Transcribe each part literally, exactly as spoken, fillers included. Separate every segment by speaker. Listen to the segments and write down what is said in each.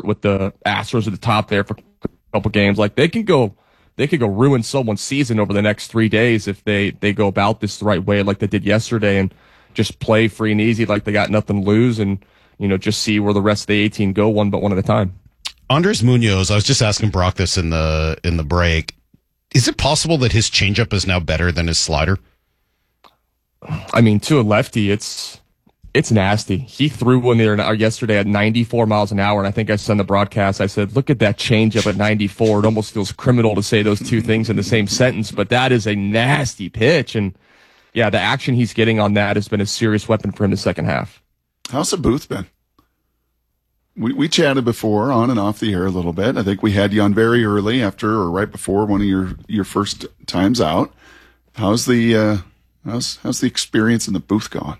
Speaker 1: with the Astros at the top there for a couple games. Like they can go, they could go ruin someone's season over the next three days if they they go about this the right way, like they did yesterday, and just play free and easy, like they got nothing to lose, and you know just see where the rest of the eighteen go, one but one at a time.
Speaker 2: Andres Munoz, I was just asking Brock this in the in the break. Is it possible that his changeup is now better than his slider?
Speaker 1: I mean, to a lefty, it's it's nasty. He threw one there yesterday at ninety-four miles an hour, and I think I said in the broadcast, I said, look at that changeup at ninety-four. It almost feels criminal to say those two things in the same sentence, but that is a nasty pitch. And, yeah, the action he's getting on that has been a serious weapon for him the second half.
Speaker 3: How's the booth been? We we chatted before on and off the air a little bit. I think we had you on very early after or right before one of your, your first times out. How's the uh, how's how's the experience in the booth going?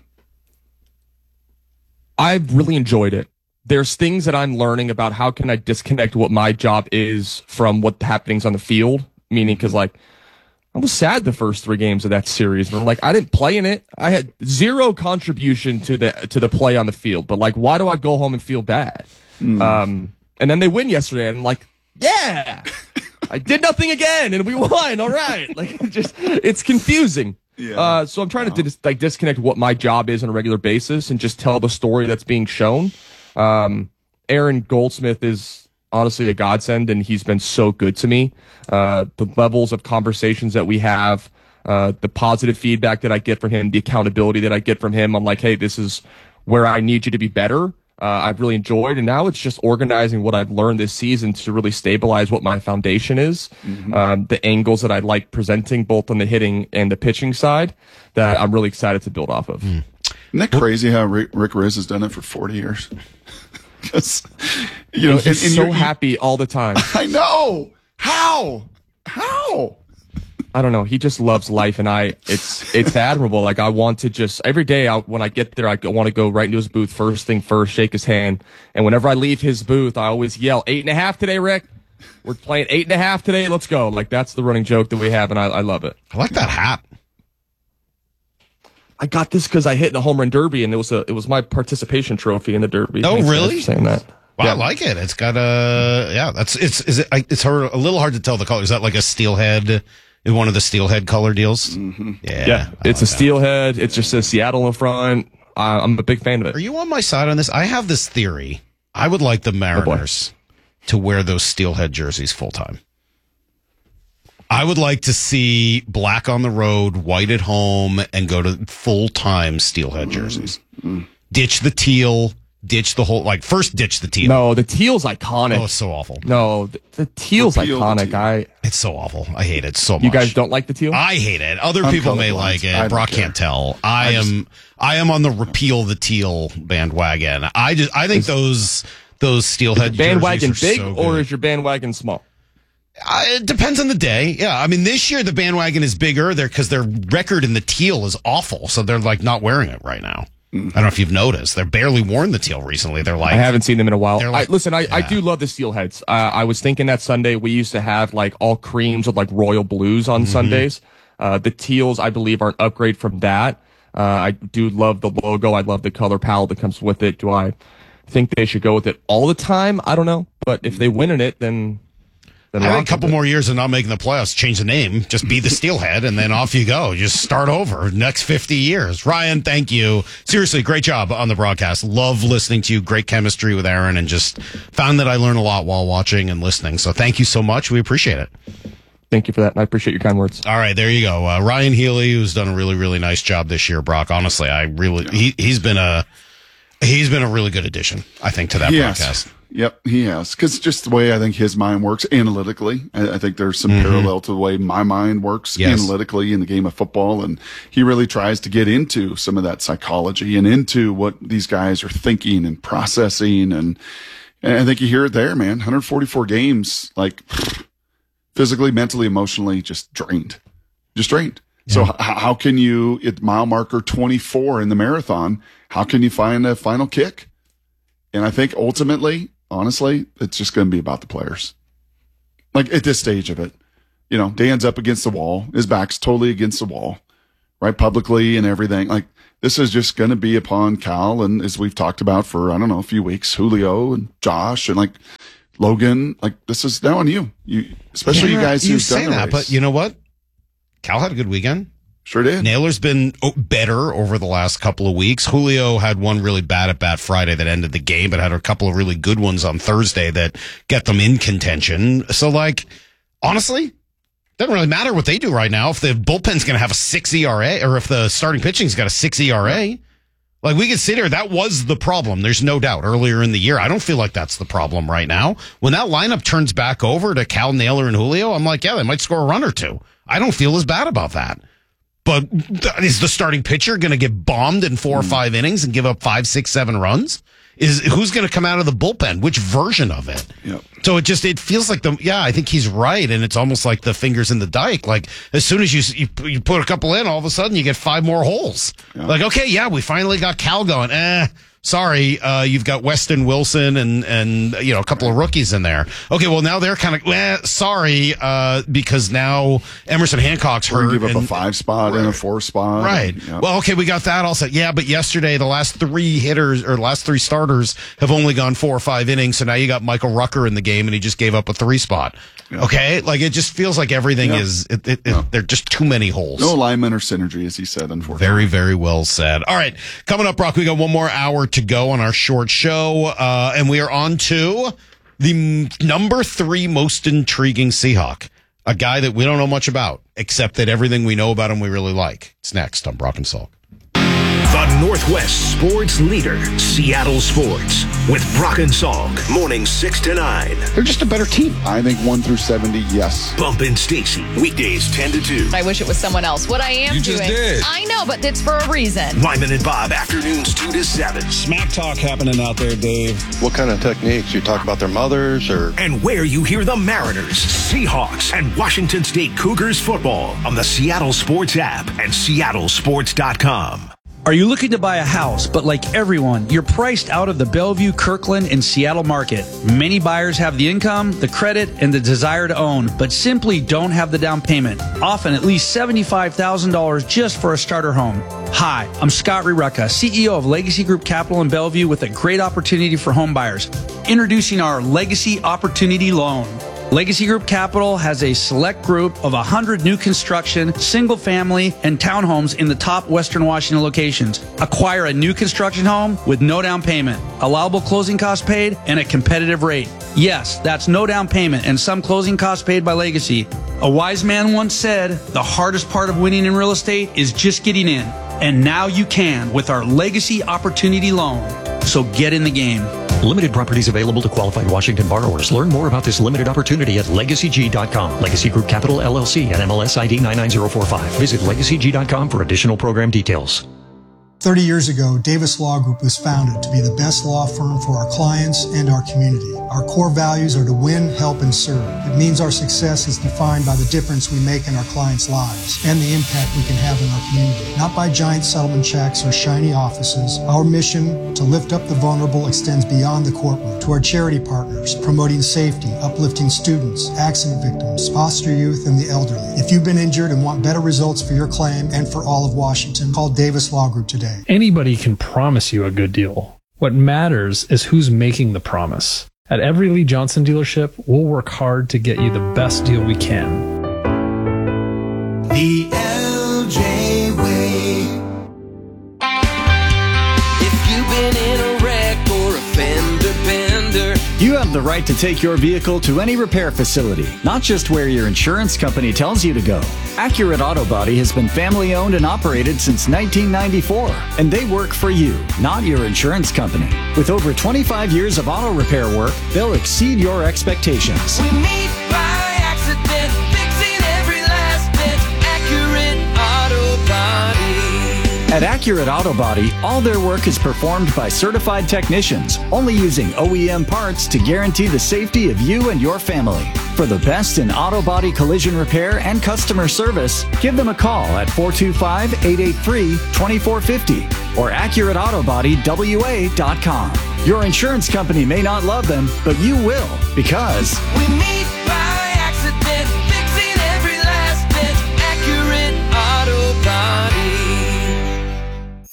Speaker 1: I've really enjoyed it. There's things that I'm learning about how can I disconnect what my job is from what happenings on the field. Meaning, because like I was sad the first three games of that series. And I'm like, I didn't play in it. I had zero contribution to the to the play on the field. But like, why do I go home and feel bad? Mm. Um, and then they win yesterday, and I'm like, yeah, I did nothing again, and we won. All right, like just it's confusing. Yeah. Uh, so I'm trying wow. to dis- like disconnect what my job is on a regular basis and just tell the story that's being shown. Um, Aaron Goldsmith is honestly a godsend, and he's been so good to me. Uh, the levels of conversations that we have, uh, the positive feedback that I get from him, the accountability that I get from him. I'm like, hey, this is where I need you to be better. Uh, I've really enjoyed, and now it's just organizing what I've learned this season to really stabilize what my foundation is, mm-hmm. um, the angles that I like presenting both on the hitting and the pitching side that I'm really excited to build off of.
Speaker 3: Mm. Isn't that crazy how Rick, Rick Riz has done it for forty years? Because, you know,
Speaker 1: and he's
Speaker 3: and, and
Speaker 1: so
Speaker 3: you're,
Speaker 1: happy all the time.
Speaker 3: I know. How? How?
Speaker 1: I don't know. He just loves life, and I, it's, it's admirable. Like I want to just every day I, when I get there, I want to go right into his booth first thing first, shake his hand. And whenever I leave his booth, I always yell, eight and a half today, Rick. We're playing eight and a half today. Let's go. Like that's the running joke that we have, and I, I love it.
Speaker 2: I like that hat.
Speaker 1: I got this because I hit in a home run derby, and it was a it was my participation trophy in the derby.
Speaker 2: Oh,
Speaker 1: Thanks
Speaker 2: really?
Speaker 1: for saying that.
Speaker 2: Wow,
Speaker 1: Yeah.
Speaker 2: I like it. It's got a yeah. That's it's is it? It's hard, a little hard to tell the color. Is that like a steelhead? In one of the steelhead color deals?
Speaker 3: Mm-hmm.
Speaker 2: Yeah,
Speaker 1: yeah. It's like a steelhead. It just says Seattle in the front. Uh, I'm a big fan of it.
Speaker 2: Are you on my side on this? I have this theory. I would like the Mariners oh to wear those steelhead jerseys full time. I would like to see black on the road, white at home, and go to full time steelhead jerseys. Mm-hmm. Ditch the teal. Ditch the whole, like, first ditch the teal.
Speaker 1: No, the teal's iconic.
Speaker 2: Oh, it's so awful.
Speaker 1: No, the, the teal's Repeal iconic. The teal. I.
Speaker 2: It's so awful. I hate it so much.
Speaker 1: You guys don't like the teal?
Speaker 2: I hate it. Other
Speaker 3: I'm
Speaker 2: people may like it. Brock can't tell. I, I am. Just, I am on the repeal the teal bandwagon. I just. I think those those steelhead
Speaker 1: is bandwagon
Speaker 2: jerseys are
Speaker 1: big
Speaker 2: so good.
Speaker 1: Or is your bandwagon small?
Speaker 2: Uh, it depends on the day. Yeah, I mean, this year the bandwagon is bigger there because their record in the teal is awful, so they're like not wearing it right now. I don't know if you've noticed. They're barely worn the teal recently. They're like
Speaker 1: I haven't seen them in a while.
Speaker 2: Like,
Speaker 1: I, listen, I,
Speaker 2: yeah.
Speaker 1: I do love the steelheads. Uh, I was thinking that Sunday we used to have like all creams with like royal blues on mm-hmm. Sundays. Uh, the teals, I believe, are an upgrade from that. Uh, I do love the logo. I love the color palette that comes with it. Do I think they should go with it all the time? I don't know. But if they win in it, then...
Speaker 2: I think a couple more years of not making the playoffs, change the name, just be the Steelhead, and then off you go. Just start over next fifty years. Ryan, thank you. Seriously, great job on the broadcast. Love listening to you. Great chemistry with Aaron, and just found that I learned a lot while watching and listening. So thank you so much. We appreciate it.
Speaker 1: Thank you for that. I appreciate your kind words.
Speaker 2: All right, there you go. Uh, Ryan Healy, who's done a really, really nice job this year, Brock. Honestly, I really he he's been a he's been a really good addition, I think, to that
Speaker 3: yes.
Speaker 2: broadcast.
Speaker 3: Yep, he has. Because just the way I think his mind works analytically, I, I think there's some mm-hmm. parallel to the way my mind works yes. analytically in the game of football. And he really tries to get into some of that psychology and into what these guys are thinking and processing. And, and I think you hear it there, man. one hundred forty-four games, like physically, mentally, emotionally, just drained. Just drained. Yeah. So h- how can you, at mile marker twenty-four in the marathon, how can you find a final kick? And I think ultimately, honestly, it's just going to be about the players. Like at this stage of it, you know, Dan's up against the wall. His back's totally against the wall, right? Publicly and everything. Like this is just going to be upon Cal. And as we've talked about for, I don't know, a few weeks, Julio and Josh and like Logan, like this is now on you. You, especially
Speaker 2: yeah,
Speaker 3: you guys
Speaker 2: you
Speaker 3: who've
Speaker 2: say
Speaker 3: done the
Speaker 2: that,
Speaker 3: race.
Speaker 2: but you know what? Cal had a good weekend.
Speaker 3: Sure did.
Speaker 2: Naylor's been better over the last couple of weeks. Julio had one really bad at bat Friday that ended the game, but had a couple of really good ones on Thursday that get them in contention. So, like, honestly, doesn't really matter what they do right now. If the bullpen's going to have a six E R A, or if the starting pitching's got a six E R A, like we could sit here. That was the problem. There's no doubt earlier in the year. I don't feel like that's the problem right now. When that lineup turns back over to Cal, Naylor, and Julio, I'm like, yeah, they might score a run or two. I don't feel as bad about that. But is the starting pitcher going to get bombed in four or five innings and give up five, six, seven runs? Is who's going to come out of the bullpen? Which version of it?
Speaker 3: Yep.
Speaker 2: So it just it feels like the yeah. I think he's right, and it's almost like the fingers in the dike. Like as soon as you you, you put a couple in, all of a sudden you get five more holes. Yep. Like okay, yeah, we finally got Cal going. Eh. Sorry, uh, you've got Weston Wilson and, and, you know, a couple of rookies in there. Okay, well, now they're kind of, eh, sorry, uh, because now Emerson Hancock's hurt.
Speaker 3: We're gonna give up
Speaker 2: and,
Speaker 3: a five spot right. and a four spot.
Speaker 2: Right.
Speaker 3: And, yep.
Speaker 2: Well, okay, we got that all set. Yeah, but yesterday, the last three hitters or last three starters have only gone four or five innings. So now you got Michael Rucker in the game and he just gave up a three spot. Yep. Okay. Like it just feels like everything yep. is, it, it,
Speaker 3: yep.
Speaker 2: it, there are just too many holes.
Speaker 3: No alignment or synergy, as he said, unfortunately.
Speaker 2: Very, very well said. All right. Coming up, Brock, we got one more hour to go on our short show. Uh, and we are on to the m- number three most intriguing Seahawk, a guy that we don't know much about, except that everything we know about him we really like. It's next on Brock and Salk.
Speaker 4: The Northwest sports leader, Seattle Sports, with Brock and Salk, mornings six to nine.
Speaker 3: They're just a better team. I think one through seventy, yes.
Speaker 4: Bump and Stacy, weekdays ten to two.
Speaker 5: I wish it was someone else. What I am
Speaker 6: you
Speaker 5: doing.
Speaker 6: Just did.
Speaker 5: I know, but it's for a reason.
Speaker 4: Wyman and Bob, afternoons two to seven.
Speaker 6: Smack talk happening out there, Dave.
Speaker 7: What kind of techniques? You talk about their mothers or?
Speaker 4: And where you hear the Mariners, Seahawks, and Washington State Cougars football on the Seattle Sports app and seattle sports dot com.
Speaker 8: Are you looking to buy a house, but like everyone, you're priced out of the Bellevue, Kirkland, and Seattle market? Many buyers have the income, the credit, and the desire to own, but simply don't have the down payment, often at least seventy-five thousand dollars just for a starter home. Hi, I'm Scott Rireka, C E O of Legacy Group Capital in Bellevue with a great opportunity for home buyers. Introducing our Legacy Opportunity Loan. Legacy Group Capital has a select group of one hundred new construction, single family, and townhomes in the top Western Washington locations. Acquire a new construction home with no down payment, allowable closing costs paid, and a competitive rate. Yes, that's no down payment and some closing costs paid by Legacy. A wise man once said, the hardest part of winning in real estate is just getting in. And now you can with our Legacy Opportunity Loan. So get in the game.
Speaker 9: Limited properties available to qualified Washington borrowers. Learn more about this limited opportunity at legacy g dot com. Legacy Group Capital, L L C, and M L S I D nine nine zero four five. Visit legacy g dot com for additional program details.
Speaker 10: thirty years ago, Davis Law Group was founded to be the best law firm for our clients and our community. Our core values are to win, help, and serve. It means our success is defined by the difference we make in our clients' lives and the impact we can have in our community. Not by giant settlement checks or shiny offices. Our mission to lift up the vulnerable extends beyond the courtroom to our charity partners, promoting safety, uplifting students, accident victims, foster youth, and the elderly. If you've been injured and want better results for your claim and for all of Washington, call Davis Law Group today.
Speaker 11: Anybody can promise you a good deal. What matters is who's making the promise. At every Lee Johnson dealership, we'll work hard to get you the best deal we can.
Speaker 12: The L J Way. If you've been in a wreck or a fender bender,
Speaker 13: you have the right to take your vehicle to any repair facility, not just where your insurance company tells you to go. Accurate Auto Body has been family owned and operated since nineteen ninety-four, and they work for you, not your insurance company. With over twenty-five years of auto repair work, they'll exceed your expectations.
Speaker 12: we meet by accident, fixing every last bit. Accurate Auto Body.
Speaker 13: At Accurate Auto Body, all their work is performed by certified technicians, only using O E M parts to guarantee the safety of you and your family. For the best in auto body collision repair and customer service, give them a call at four two five, eight eight three, two four five zero or accurate auto body w a dot com. Your insurance company may not love them, but you will, because
Speaker 12: we meet by accident, fixing every last bit. Accurate Auto Body.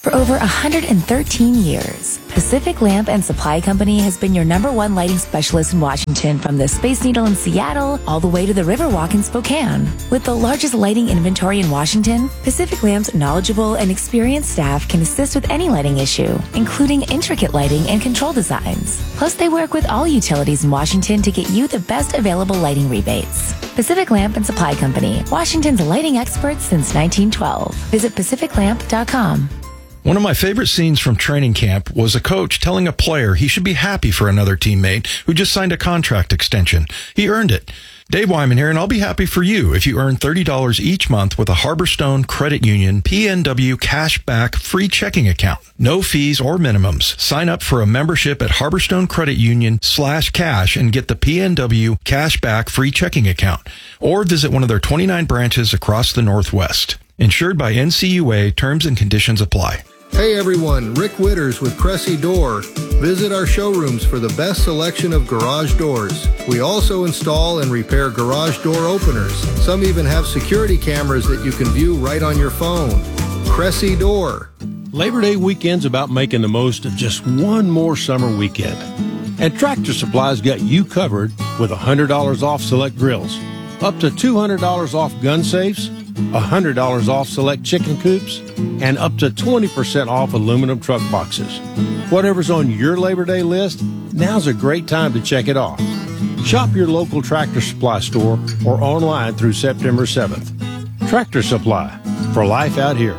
Speaker 14: For over one hundred thirteen years, Pacific Lamp and Supply Company has been your number one lighting specialist in Washington, from the Space Needle in Seattle all the way to the Riverwalk in Spokane. With the largest lighting inventory in Washington, Pacific Lamp's knowledgeable and experienced staff can assist with any lighting issue, including intricate lighting and control designs. Plus, they work with all utilities in Washington to get you the best available lighting rebates. Pacific Lamp and Supply Company, Washington's lighting experts since nineteen twelve. Visit pacific lamp dot com.
Speaker 15: One of my favorite scenes from training camp was a coach telling a player he should be happy for another teammate who just signed a contract extension. He earned it. Dave Wyman here, and I'll be happy for you if you earn thirty dollars each month with a Harborstone Credit Union P N W Cashback free checking account. No fees or minimums. Sign up for a membership at Harborstone Credit Union slash cash and get the P N W Cashback free checking account. Or visit one of their twenty-nine branches across the Northwest. Insured by N C U A, terms and conditions apply.
Speaker 16: Hey everyone, Rick Witters with Cressy Door. Visit our showrooms for the best selection of garage doors. We also install and repair garage door openers. Some even have security cameras that you can view right on your phone. Cressy Door.
Speaker 17: Labor Day weekend's about making the most of just one more summer weekend. And Tractor Supply's got you covered with one hundred dollars off select grills, up to two hundred dollars off gun safes, one hundred dollars off select chicken coops, and up to twenty percent off aluminum truck boxes. Whatever's on your Labor Day list, now's a great time to check it off. Shop your local Tractor Supply store or online through September seventh. Tractor Supply, for life out here.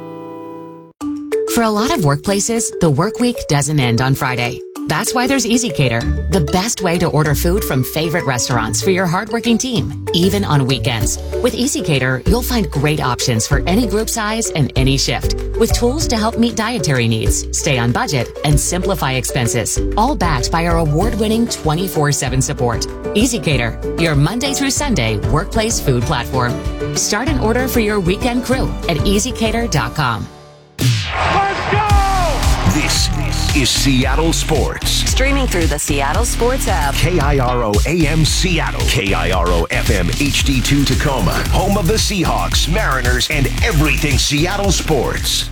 Speaker 18: For a lot of workplaces, the work week doesn't end on Friday. That's why there's EasyCater, the best way to order food from favorite restaurants for your hardworking team, even on weekends. With EasyCater, you'll find great options for any group size and any shift, with tools to help meet dietary needs, stay on budget, and simplify expenses, all backed by our award-winning twenty-four seven support. EasyCater, your Monday through Sunday workplace food platform. Start an order for your weekend crew at easy cater dot com.
Speaker 4: Let's go! This is Seattle Sports.
Speaker 5: Streaming through the Seattle Sports app.
Speaker 4: K I R O A M Seattle. K I R O F M H D two Tacoma. Home of the Seahawks, Mariners, and everything Seattle sports.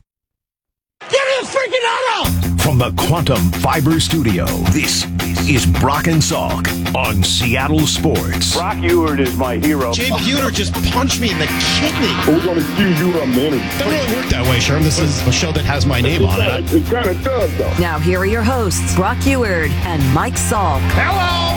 Speaker 12: Get his freaking auto!
Speaker 4: From the Quantum Fiber Studio, this is Brock and Salk on Seattle Sports.
Speaker 19: Brock Ewert is my hero.
Speaker 2: Jay Buhner just punched me in the kidney.
Speaker 19: We're going to give you a minute.
Speaker 2: Doesn't really work that way, Sherm. This is a show that has my name on it.
Speaker 19: It kind of does, though.
Speaker 5: Now here are your hosts, Brock Ewert and Mike Salk.
Speaker 2: Hello!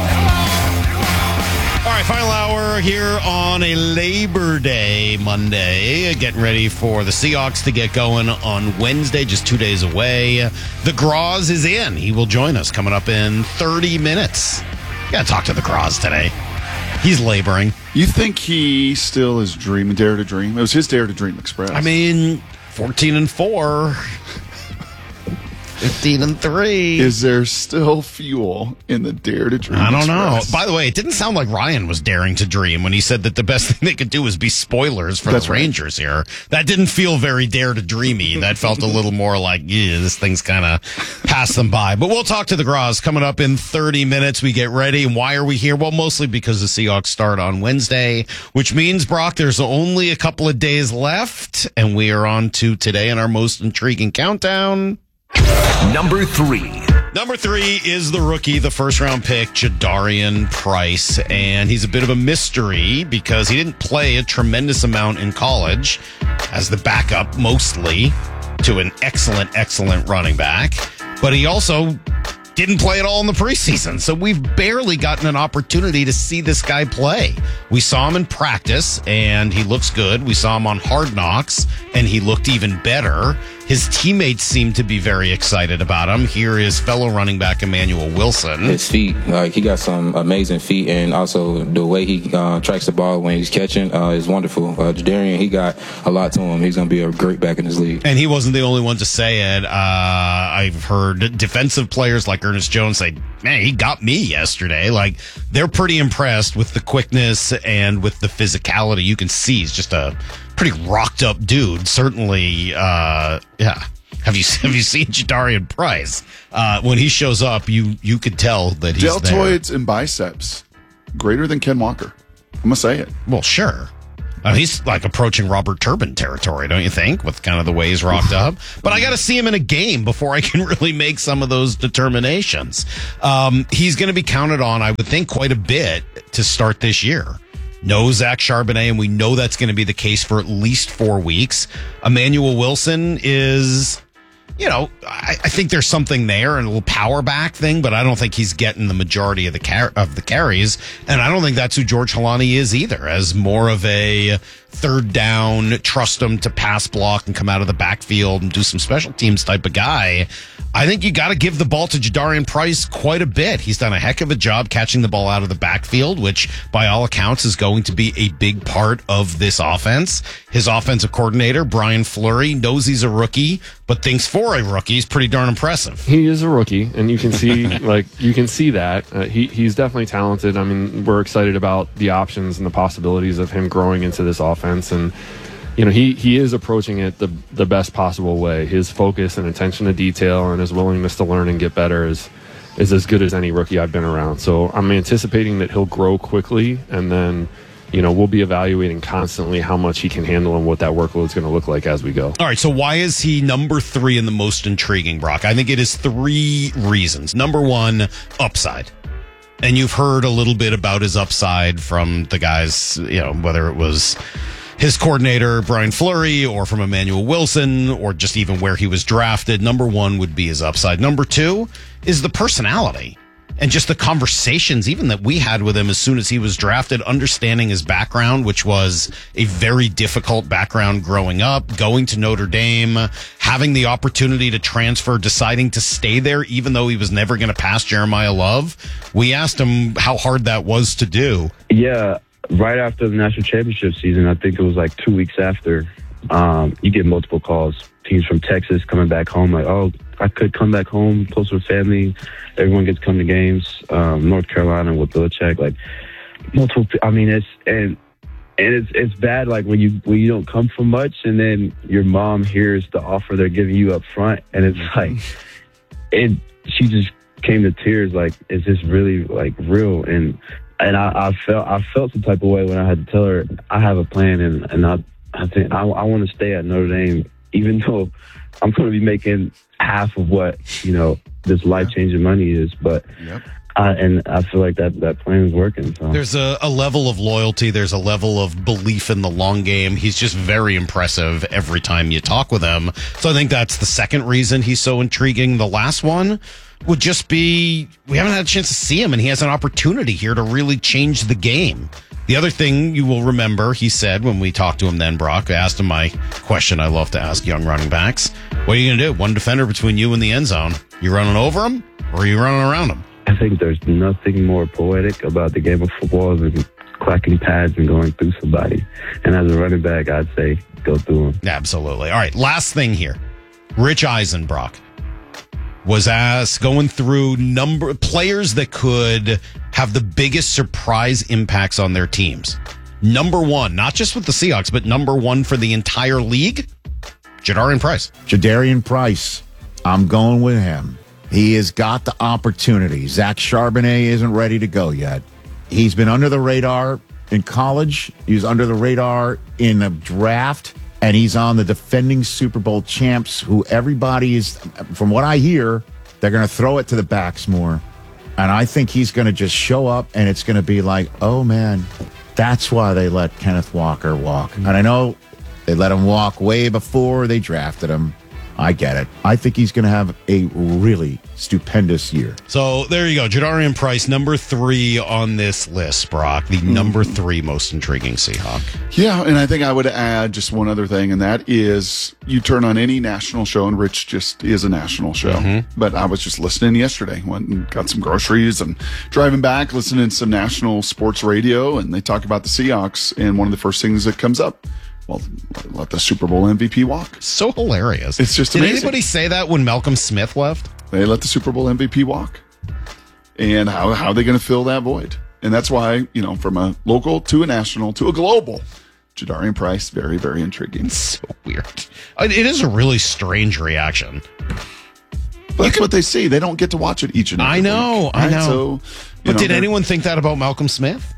Speaker 2: All right, final hour here on a Labor Day Monday. Getting ready for the Seahawks to get going on Wednesday, just two days away. The Groz is in. He will join us coming up in thirty minutes. Got to talk to the Groz today. He's laboring.
Speaker 3: You think he still is dreaming, Dare to Dream? It was his Dare to Dream Express.
Speaker 2: I mean, fourteen and four. fifteen and three.
Speaker 3: Is there still fuel in the Dare to Dream
Speaker 2: I don't
Speaker 3: Express?
Speaker 2: know. By the way, it didn't sound like Ryan was daring to dream when he said that the best thing they could do was be spoilers for
Speaker 3: That's
Speaker 2: the
Speaker 3: right.
Speaker 2: Rangers here. That didn't feel very dare to dreamy. That felt a little more like, yeah, this thing's kind of passed them by. But we'll talk to the Groz coming up in thirty minutes. We get ready. And why are we here? Well, mostly because the Seahawks start on Wednesday, which means, Brock, there's only a couple of days left. And we are on to today in our most intriguing countdown.
Speaker 4: Number three.
Speaker 2: Number three is the rookie, the first round pick, Jadarian Price. And he's a bit of a mystery because he didn't play a tremendous amount in college as the backup, mostly, to an excellent, excellent running back. But he also didn't play at all in the preseason. So we've barely gotten an opportunity to see this guy play. We saw him in practice, and he looks good. We saw him on Hard Knocks, and he looked even better. His teammates seem to be very excited about him. Here is fellow running back Emmanuel Wilson.
Speaker 20: His feet, like he got some amazing feet, and also the way he uh, tracks the ball when he's catching uh, is wonderful. Uh, Jadarian, he got a lot to him. He's going to be a great back in this league.
Speaker 2: And he wasn't the only one to say it. Uh, I've heard defensive players like Ernest Jones say, man, he got me yesterday. Like, they're pretty impressed with the quickness and with the physicality. You can see he's just a pretty rocked up dude. Certainly, uh, yeah. Have you have you seen Jadarian Price? Uh, when he shows up, you you could tell that he's
Speaker 3: deltoids there. And biceps greater than Ken Walker. I'm gonna say it.
Speaker 2: Well, sure. I mean, he's like approaching Robert Turbin territory, don't you think, with kind of the way he's rocked up? But I got to see him in a game before I can really make some of those determinations. Um, he's going to be counted on, I would think, quite a bit to start this year. No Zach Charbonnet, and we know that's going to be the case for at least four weeks. Emmanuel Wilson is... You know, I, I think there's something there, and a little power back thing, but I don't think he's getting the majority of the car- of the carries, and I don't think that's who George Halani is either, as more of a third down, trust him to pass block and come out of the backfield and do some special teams type of guy. I think you got to give the ball to Jadarian Price quite a bit. He's done a heck of a job catching the ball out of the backfield, which by all accounts is going to be a big part of this offense. His offensive coordinator, Brian Fleury, knows he's a rookie, but thinks for a rookie, he's pretty darn impressive.
Speaker 21: He is a rookie, and you can see, like, you can see that. Uh, he, he's definitely talented. I mean, we're excited about the options and the possibilities of him growing into this offense, and you know, he, he is approaching it the the best possible way. His focus and attention to detail and his willingness to learn and get better is is as good as any rookie I've been around. So I'm anticipating that he'll grow quickly, and then, you know, we'll be evaluating constantly how much he can handle and what that workload is going to look like as we go.
Speaker 2: All right, so why is he number three in the most intriguing, Brock? I think it is three reasons. Number one, upside. And you've heard a little bit about his upside from the guys, you know, whether it was his coordinator, Brian Fleury, or from Emmanuel Wilson, or just even where he was drafted. Number one would be his upside. Number two is the personality and just the conversations even that we had with him as soon as he was drafted, understanding his background, which was a very difficult background growing up, going to Notre Dame, having the opportunity to transfer, deciding to stay there, even though he was never going to pass Jeremiah Love. We asked him how hard that was to do.
Speaker 22: Yeah. Right after the national championship season, I think it was like two weeks after, um, you get multiple calls. Teams from Texas coming back home, like, oh, I could come back home, close with family. Everyone gets to come to games. Um, North Carolina with Belichick, like multiple. I mean, it's and and it's it's bad. Like when you when you don't come from much, and then your mom hears the offer they're giving you up front, and it's like, and she just came to tears. Like, is this really like real? And And I, I felt I felt some type of way when I had to tell her I have a plan, and, and I I think I, I want to stay at Notre Dame, even though I'm going to be making half of what, you know, this life changing money is. But
Speaker 3: yep.
Speaker 22: I, and I feel like that that plan is working. So.
Speaker 2: There's a, a level of loyalty. There's a level of belief in the long game. He's just very impressive every time you talk with him. So I think that's the second reason he's so intriguing. The last one would just be we haven't had a chance to see him, and he has an opportunity here to really change the game. The other thing you will remember, he said when we talked to him then, Brock, I asked him my question I love to ask young running backs. What are you going to do? One defender between you and the end zone. You running over him, or are you running around him?
Speaker 22: I think there's nothing more poetic about the game of football than clacking pads and going through somebody. And as a running back, I'd say go through them.
Speaker 2: Absolutely. All right, last thing here. Rich Eisen, Brock, was asked going through number players that could have the biggest surprise impacts on their teams. Number one, not just with the Seahawks, but number one for the entire league, Jadarian Price.
Speaker 23: Jadarian Price. I'm going with him. He has got the opportunity. Zach Charbonnet isn't ready to go yet. He's been under the radar in college. He was under the radar in the draft. And he's on the defending Super Bowl champs, who everybody is, from what I hear, they're going to throw it to the backs more. And I think he's going to just show up, and it's going to be like, oh, man, that's why they let Kenneth Walker walk. And I know they let him walk way before they drafted him. I get it. I think he's going to have a really stupendous year.
Speaker 2: So there you go. Jadarian Price, number three on this list, Brock. The number three most intriguing Seahawk.
Speaker 3: Yeah, and I think I would add just one other thing, and that is you turn on any national show, and Rich just is a national show. Mm-hmm. But I was just listening yesterday. Went and got some groceries and driving back, listening to some national sports radio, and they talk about the Seahawks, and one of the first things that comes up, well, let the Super Bowl M V P walk.
Speaker 2: So hilarious.
Speaker 3: It's just
Speaker 2: Did
Speaker 3: amazing.
Speaker 2: anybody say that when Malcolm Smith left?
Speaker 3: They let the Super Bowl M V P walk. And how, how are they going to fill that void? And that's why, you know, from a local to a national to a global, Jadarian Price, very, very intriguing.
Speaker 2: So weird. It is a really strange reaction.
Speaker 3: But that's can, what they see. They don't get to watch it each and every
Speaker 2: I know,
Speaker 3: week,
Speaker 2: I
Speaker 3: right?
Speaker 2: know.
Speaker 3: So,
Speaker 2: but
Speaker 3: know,
Speaker 2: did anyone think that about Malcolm Smith?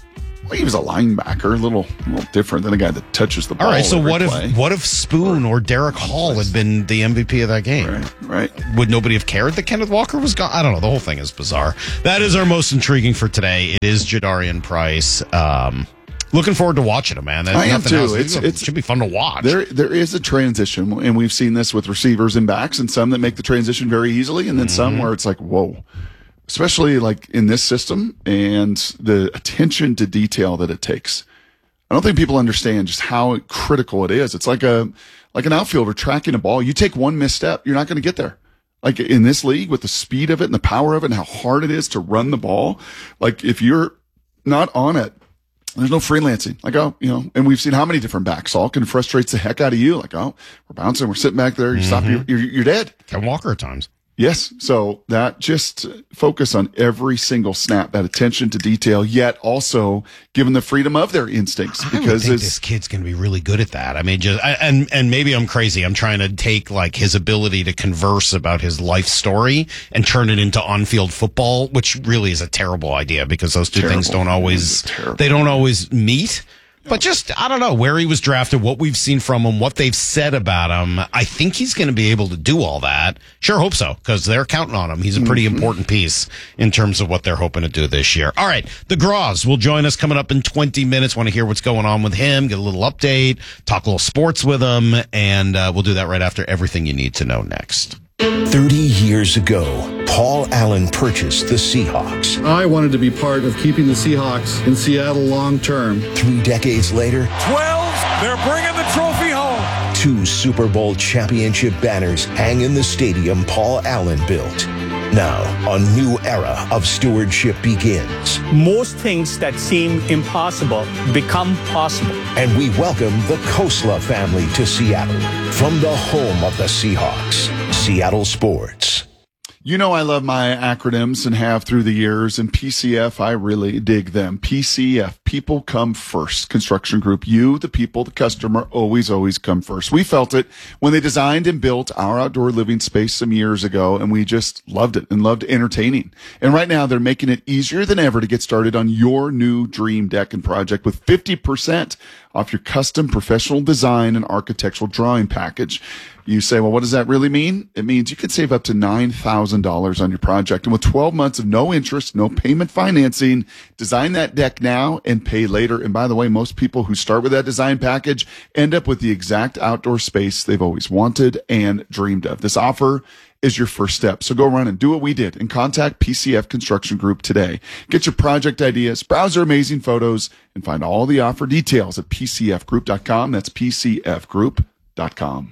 Speaker 3: Well, he was a linebacker, a little, a little different than a guy that touches the ball.
Speaker 2: All right, so
Speaker 3: every
Speaker 2: what
Speaker 3: play.
Speaker 2: if what if Spoon or Derek Hall had been the M V P of that game?
Speaker 3: Right, right.
Speaker 2: Would nobody have cared that Kenneth Walker was gone? I don't know. The whole thing is bizarre. That is our most intriguing for today. It is Jadarian Price. Um, looking forward to watching him, man. There's
Speaker 3: I am
Speaker 2: nothing
Speaker 3: too.
Speaker 2: else.
Speaker 3: It's,
Speaker 2: it
Speaker 3: it's
Speaker 2: should be fun to watch.
Speaker 3: There, there is a transition, and we've seen this with receivers and backs, and some that make the transition very easily, and then mm-hmm. some where it's like, whoa. Especially like in this system and the attention to detail that it takes. I don't think people understand just how critical it is. It's like a like an outfielder tracking a ball. You take one misstep, you're not going to get there. Like in this league, with the speed of it and the power of it and how hard it is to run the ball, like if you're not on it, there's no freelancing. Like, oh, you know, and we've seen how many different backs. Salkin frustrates the heck out of you. Like, oh, we're bouncing, we're sitting back there, you mm-hmm. stop, you're, you're, you're dead.
Speaker 2: Ken Walker at times.
Speaker 3: Yes. So that just focus on every single snap, that attention to detail, yet also give them the freedom of their instincts.
Speaker 2: I
Speaker 3: because
Speaker 2: think this kid's going to be really good at that. I mean, just, I, and, and maybe I'm crazy. I'm trying to take like his ability to converse about his life story and turn it into on-field football, which really is a terrible idea because those two terrible. things don't always, they don't always meet. But just, I don't know, where he was drafted, what we've seen from him, what they've said about him. I think he's going to be able to do all that. Sure hope so, because they're counting on him. He's a pretty mm-hmm. important piece in terms of what they're hoping to do this year. All right, the Groz will join us coming up in twenty minutes. Want to hear what's going on with him, get a little update, talk a little sports with him, and uh, we'll do that right after everything you need to know next.
Speaker 4: thirty years ago, Paul Allen purchased the Seahawks.
Speaker 1: I wanted to be part of keeping the Seahawks in Seattle long term.
Speaker 4: Three decades later,
Speaker 6: twelve, they're bringing the trophy home.
Speaker 4: Two Super Bowl championship banners hang in the stadium Paul Allen built. Now, a new era of stewardship begins.
Speaker 7: Most things that seem impossible become possible.
Speaker 4: And we welcome the Khosla family to Seattle from the home of the Seahawks, Seattle Sports.
Speaker 3: You know I love my acronyms and have through the years, and P C F, I really dig them. P C F, people come first. Construction Group, you, the people, the customer, always, always come first. We felt it when they designed and built our outdoor living space some years ago, and we just loved it and loved entertaining. And right now, they're making it easier than ever to get started on your new dream deck and project with fifty percent off your custom professional design and architectural drawing package. You say, well, what does that really mean? It means you can save up to nine thousand dollars on your project. And with twelve months of no interest, no payment financing, design that deck now and pay later. And by the way, most people who start with that design package end up with the exact outdoor space they've always wanted and dreamed of. This offer is your first step. So go run and do what we did and contact P C F Construction Group today. Get your project ideas, browse their amazing photos, and find all the offer details at P C F group dot com. That's P C F group dot com.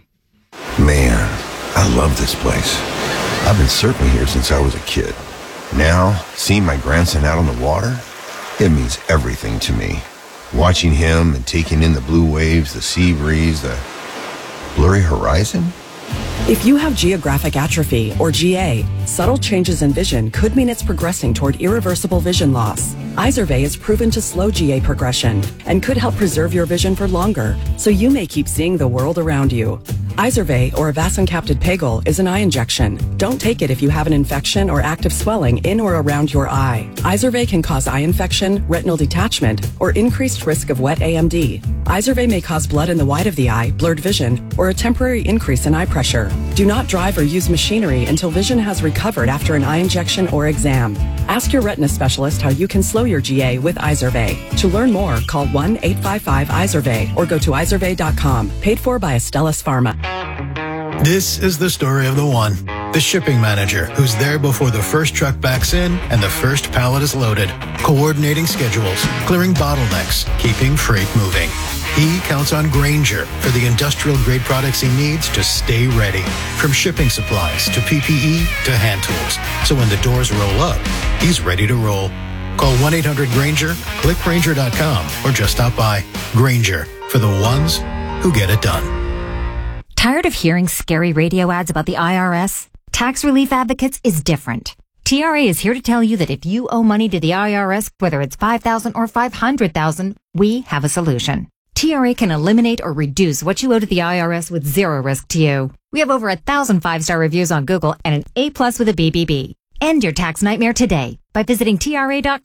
Speaker 24: Man, I love this place. I've been surfing here since I was a kid. Now, seeing my grandson out on the water, it means everything to me. Watching him and taking in the blue waves, the sea breeze, the blurry horizon.
Speaker 25: If you have geographic atrophy, or G A, subtle changes in vision could mean it's progressing toward irreversible vision loss. Izervay is proven to slow G A progression and could help preserve your vision for longer, so you may keep seeing the world around you. Izervay, or avacincaptad pegol, is an eye injection. Don't take it if you have an infection or active swelling in or around your eye. Izervay can cause eye infection, retinal detachment, or increased risk of wet A M D. Izervay may cause blood in the white of the eye, blurred vision, or a temporary increase in eye pressure. Do not drive or use machinery until vision has recovered after an eye injection or exam. Ask your retina specialist how you can slow your G A with Izervay. To learn more, call one eight five five Izervay or go to izervay dot com. Paid for by Astellas Pharma.
Speaker 26: This is the story of the one, the shipping manager, who's there before the first truck backs in and the first pallet is loaded, coordinating schedules, clearing bottlenecks, keeping freight moving. He counts on Grainger for the industrial-grade products he needs to stay ready, from shipping supplies to P P E to hand tools. So when the doors roll up, he's ready to roll. Call one eight hundred Grainger, click Grainger dot com, or just stop by. Grainger, for the ones who get it done.
Speaker 27: Tired of hearing scary radio ads about the I R S? Tax Relief Advocates is different. T R A is here to tell you that if you owe money to the I R S, whether it's five thousand dollars or five hundred thousand dollars, we have a solution. T R A can eliminate or reduce what you owe to the I R S with zero risk to you. We have over a thousand five-star reviews on Google and an A plus with a B B B. End your tax nightmare today by visiting T R A dot com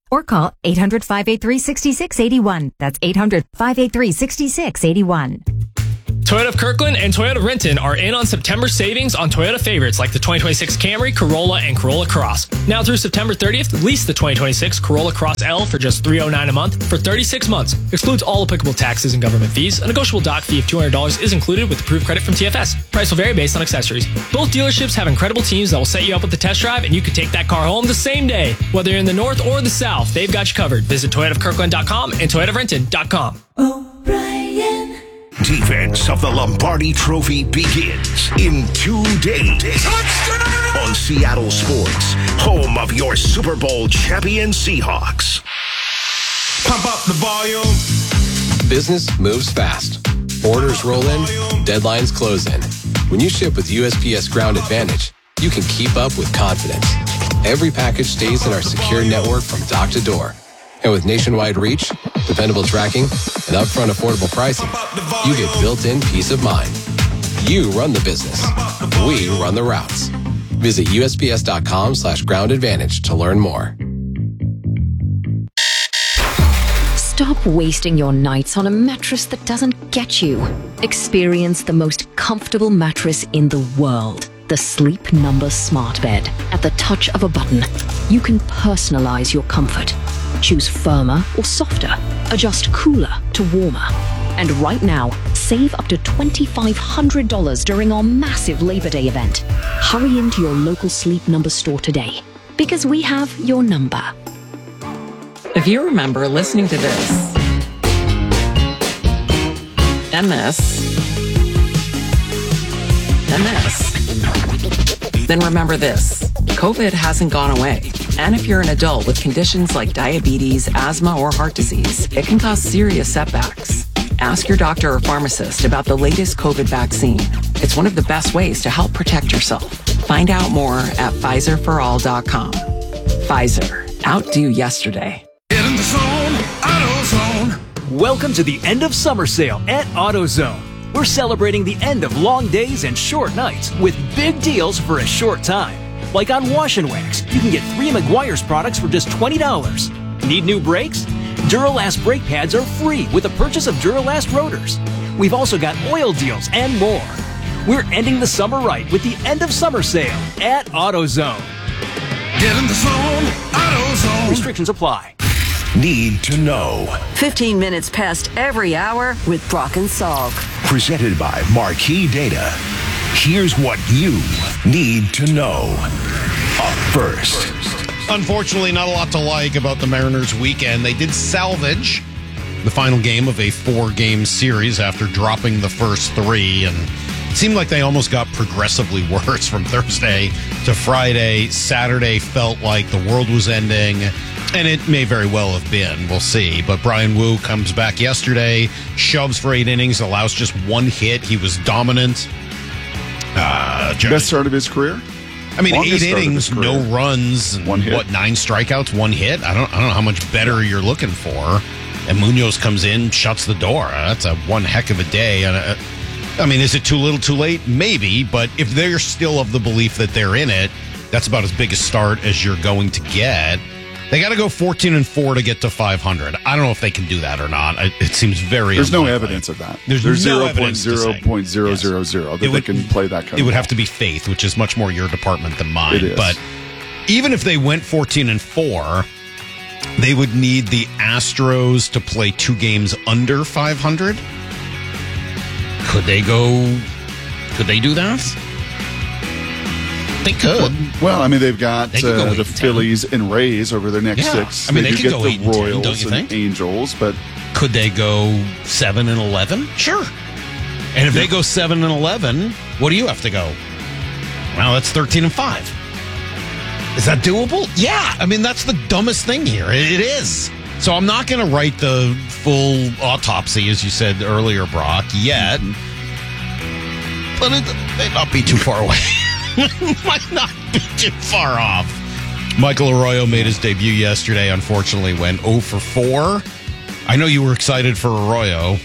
Speaker 27: Or call eight hundred, five eight three, six six eight one. That's eight hundred, five eight three, six six eight one.
Speaker 8: Toyota of Kirkland and Toyota of Renton are in on September savings on Toyota favorites like the twenty twenty-six Camry, Corolla, and Corolla Cross. Now through September thirtieth, lease the twenty twenty-six Corolla Cross L for just three hundred nine dollars a month for thirty-six months. Excludes all applicable taxes and government fees. A negotiable doc fee of two hundred dollars is included with approved credit from T F S. Price will vary based on accessories. Both dealerships have incredible teams that will set you up with the test drive, and you can take that car home the same day. Whether you're in the north or the south, they've got you covered. Visit Toyota of Kirkland dot com and Toyota of Renton dot com.
Speaker 4: O'Brien. Defense of the Lombardi Trophy begins in two days. Touchdown! On Seattle Sports, home of your Super Bowl champion Seahawks.
Speaker 9: Pump up the volume. Business moves fast. Orders roll in, deadlines close in. When you ship with U S P S Ground Advantage, you can keep up with confidence. Every package stays in our secure network from dock to door. And with nationwide reach, dependable tracking, and upfront affordable pricing, you get built-in peace of mind. You run the business. We run the routes. Visit U S P S dot com slash ground advantage to learn more.
Speaker 10: Stop wasting your nights on a mattress that doesn't get you. Experience the most comfortable mattress in the world. The Sleep Number Smart Bed. At the touch of a button, you can personalize your comfort. Choose firmer or softer. Adjust cooler to warmer. And right now, save up to two thousand five hundred dollars during our massive Labor Day event. Hurry into your local Sleep Number store today, because we have your number.
Speaker 11: If you remember listening to this, and this, and this, then remember this. COVID hasn't gone away. And if you're an adult with conditions like diabetes, asthma, or heart disease, it can cause serious setbacks. Ask your doctor or pharmacist about the latest COVID vaccine. It's one of the best ways to help protect yourself. Find out more at Pfizer for all dot com. Pfizer. Outdo yesterday.
Speaker 6: Get in the zone, AutoZone. Welcome to the end of summer sale at AutoZone. We're celebrating the end of long days and short nights with big deals for a short time. Like on Wash and Wax, you can get three Meguiar's products for just twenty dollars. Need new brakes? Duralast brake pads are free with the purchase of Duralast rotors. We've also got oil deals and more. We're ending the summer right with the end of summer sale at AutoZone. Get in the zone, AutoZone. Restrictions apply.
Speaker 4: Need to know.
Speaker 5: fifteen minutes past every hour with Brock and Salk.
Speaker 4: Presented by Marquee Data. Here's what you need to know. Up first.
Speaker 2: Unfortunately, not a lot to like about the Mariners' weekend. They did salvage the final game of a four-game series after dropping the first three, and it seemed like they almost got progressively worse from Thursday to Friday. Saturday felt like the world was ending, and it may very well have been. We'll see. But Brian Wu comes back yesterday, shoves for eight innings, allows just one hit. He was dominant. Uh,
Speaker 3: Best start of his career.
Speaker 2: I mean,
Speaker 3: Longest
Speaker 2: eight innings, no runs, and
Speaker 3: one hit.
Speaker 2: What, nine strikeouts, one hit. I don't, I don't know how much better you're looking for. And Munoz comes in, shuts the door. That's a one heck of a day. And uh, I mean, is it too little, too late? Maybe. But if they're still of the belief that they're in it, that's about as big a start as you're going to get. They got to go fourteen and four to get to five hundred. I don't know if they can do that or not. It seems very
Speaker 3: There's
Speaker 2: unlikely.
Speaker 3: no evidence of that.
Speaker 2: There's,
Speaker 3: There's
Speaker 2: no
Speaker 3: zero
Speaker 2: evidence
Speaker 3: point zero point zero zero zero that
Speaker 2: It would-
Speaker 3: they can play that kind
Speaker 2: It
Speaker 3: of
Speaker 2: would
Speaker 3: ball.
Speaker 2: have to be faith, which is much more your department than mine.
Speaker 3: It is.
Speaker 2: But even if they went fourteen and four, they would need the Astros to play two games under five hundred. Could they go? Could they do that? They could.
Speaker 3: Well, I mean, they've got
Speaker 2: They could go
Speaker 3: uh,
Speaker 2: eight
Speaker 3: the
Speaker 2: and ten.
Speaker 3: Phillies and Rays over their next
Speaker 2: Yeah.
Speaker 3: six.
Speaker 2: I mean, they
Speaker 3: do
Speaker 2: could
Speaker 3: get
Speaker 2: go
Speaker 3: the
Speaker 2: eight and ten,
Speaker 3: Royals
Speaker 2: don't you
Speaker 3: and
Speaker 2: think?
Speaker 3: Angels, but
Speaker 2: Could they go seven and eleven? Sure. And if they go seven and eleven, what do you have to go? Well, that's thirteen and five. Is that doable? Yeah. I mean, that's the dumbest thing here. It, it is. So I'm not going to write the full autopsy, as you said earlier, Brock, yet. But it may not be too far away. Might not be too far off. Michael Arroyo made his debut yesterday. Unfortunately, went oh for four. I know you were excited for Arroyo.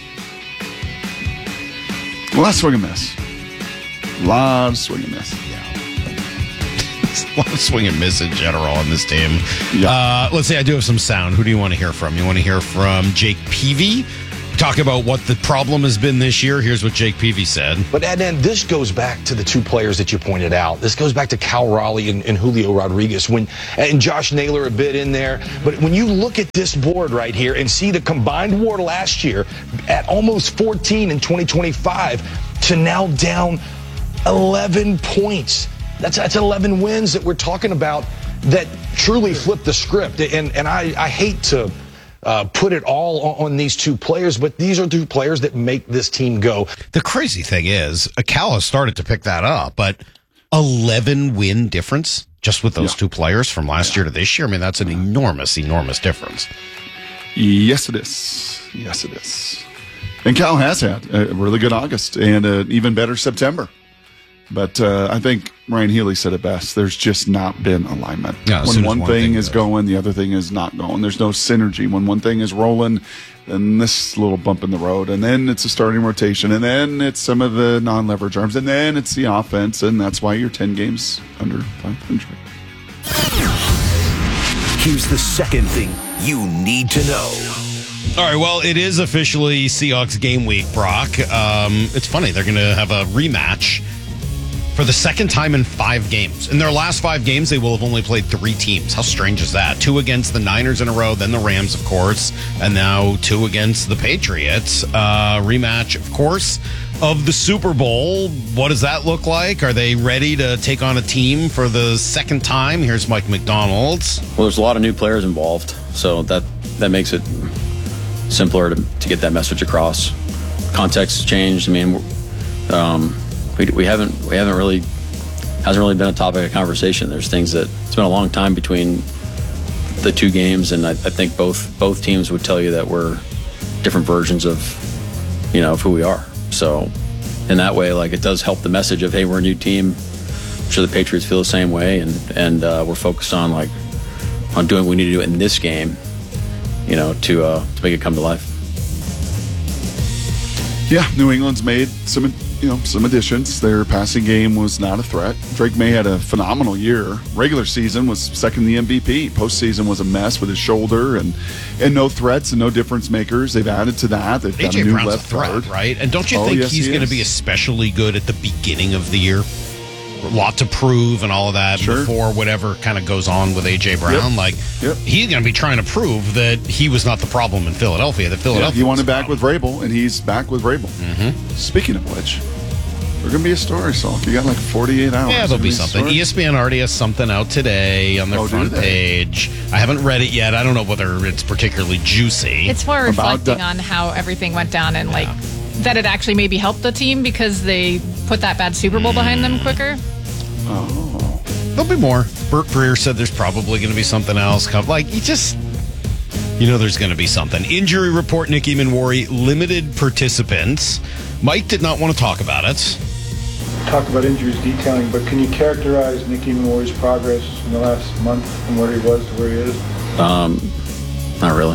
Speaker 3: well, that's swing and miss. A lot of swing and miss.
Speaker 2: a lot of swing and miss in general on this team. Yeah. Uh, let's say I do have some sound. Who do you want to hear from? You want to hear from Jake Peavy? Talk about what the problem has been this year. Here's what Jake Peavy said.
Speaker 12: But and then this goes back to the two players that you pointed out. This goes back to Cal Raleigh and, and Julio Rodriguez when and Josh Naylor a bit in there. But when you look at this board right here and see the combined W A R last year at almost fourteen in twenty twenty-five to now down eleven points. That's that's eleven wins that we're talking about that truly flipped the script. And and I, I hate to Uh, put it all on these two players, but these are two players that make this team go.
Speaker 2: The crazy thing is, Cal has started to pick that up, but eleven win difference just with those yeah. two players from last yeah. year to this year. I mean, that's an enormous, enormous difference.
Speaker 3: Yes, it is. Yes, it is. And Cal has had a really good August and an even better September. But uh, I think Ryan Healy said it best. There's just not been alignment.
Speaker 2: Yeah,
Speaker 3: when one, one thing,
Speaker 2: thing
Speaker 3: is
Speaker 2: goes.
Speaker 3: going, the other thing is not going. There's no synergy. When one thing is rolling, then this little bump in the road, and then it's a starting rotation, and then it's some of the non-leverage arms, and then it's the offense, and that's why you're ten games under five hundred.
Speaker 4: Here's the second thing you need to know.
Speaker 2: All right, well, it is officially Seahawks game week, Brock. Um, it's funny. They're going to have a rematch for the second time in five games. In their last five games, they will have only played three teams. How strange is that? Two against the Niners in a row, then the Rams, of course, and now two against the Patriots. Uh, rematch, of course, of the Super Bowl. What does that look like? Are they ready to take on a team for the second time? Here's Mike McDonald.
Speaker 13: Well, there's a lot of new players involved, so that, that makes it simpler to, to get that message across. Context has changed. I mean, um, We, we haven't we haven't really hasn't really been a topic of conversation. There's things that it's been a long time between the two games, and I, I think both both teams would tell you that we're different versions of you know of who we are. So in that way, like it does help the message of hey, we're a new team. I'm sure the Patriots feel the same way, and and uh, we're focused on like on doing what we need to do in this game, you know, to uh, to make it come to life.
Speaker 3: Yeah, New England's made some. You know, some additions. Their passing game was not a threat. Drake May had a phenomenal year. Regular season was second in the M V P. Postseason was a mess with his shoulder and and no threats and no difference makers. They've added to that. They've got
Speaker 2: A J
Speaker 3: a new
Speaker 2: Brown's
Speaker 3: left
Speaker 2: a threat,
Speaker 3: guard.
Speaker 2: right? And don't you
Speaker 3: oh,
Speaker 2: think
Speaker 3: yes,
Speaker 2: he's
Speaker 3: he
Speaker 2: going to
Speaker 3: is.
Speaker 2: be especially good at the beginning of the year? A lot to prove and all of that
Speaker 3: Sure.
Speaker 2: before whatever kind of goes on with A J Brown.
Speaker 3: Yep.
Speaker 2: Like,
Speaker 3: Yep.
Speaker 2: he's going to be trying to prove that he was not the problem in Philadelphia. That
Speaker 3: Yeah,
Speaker 2: Philadelphia
Speaker 3: he
Speaker 2: was
Speaker 3: wanted
Speaker 2: the
Speaker 3: back with Vrabel, and he's back with Vrabel.
Speaker 2: Mm-hmm.
Speaker 3: Speaking of which, there's going to be a story, Salk. You got like forty-eight hours.
Speaker 2: Yeah, there'll be
Speaker 3: Any
Speaker 2: something.
Speaker 3: story?
Speaker 2: E S P N already has something out today on their
Speaker 3: Oh, do
Speaker 2: front
Speaker 3: they?
Speaker 2: page. I haven't read it yet. I don't know whether it's particularly juicy.
Speaker 14: It's more
Speaker 3: About
Speaker 14: reflecting
Speaker 3: the-
Speaker 14: on how everything went down and like that it actually maybe helped the team because they put that bad Super Bowl behind them quicker.
Speaker 3: Oh.
Speaker 2: There'll be more. Burt Breer said there's probably going to be something else. Come, like, you just, you know there's going to be something. Injury report, Nicky Manwari, limited participants. Mike did not want to talk about it.
Speaker 15: Talk about injuries detailing, but can you characterize Nicky Manwari's progress in the last month from where he was to where he is?
Speaker 13: Um, not really.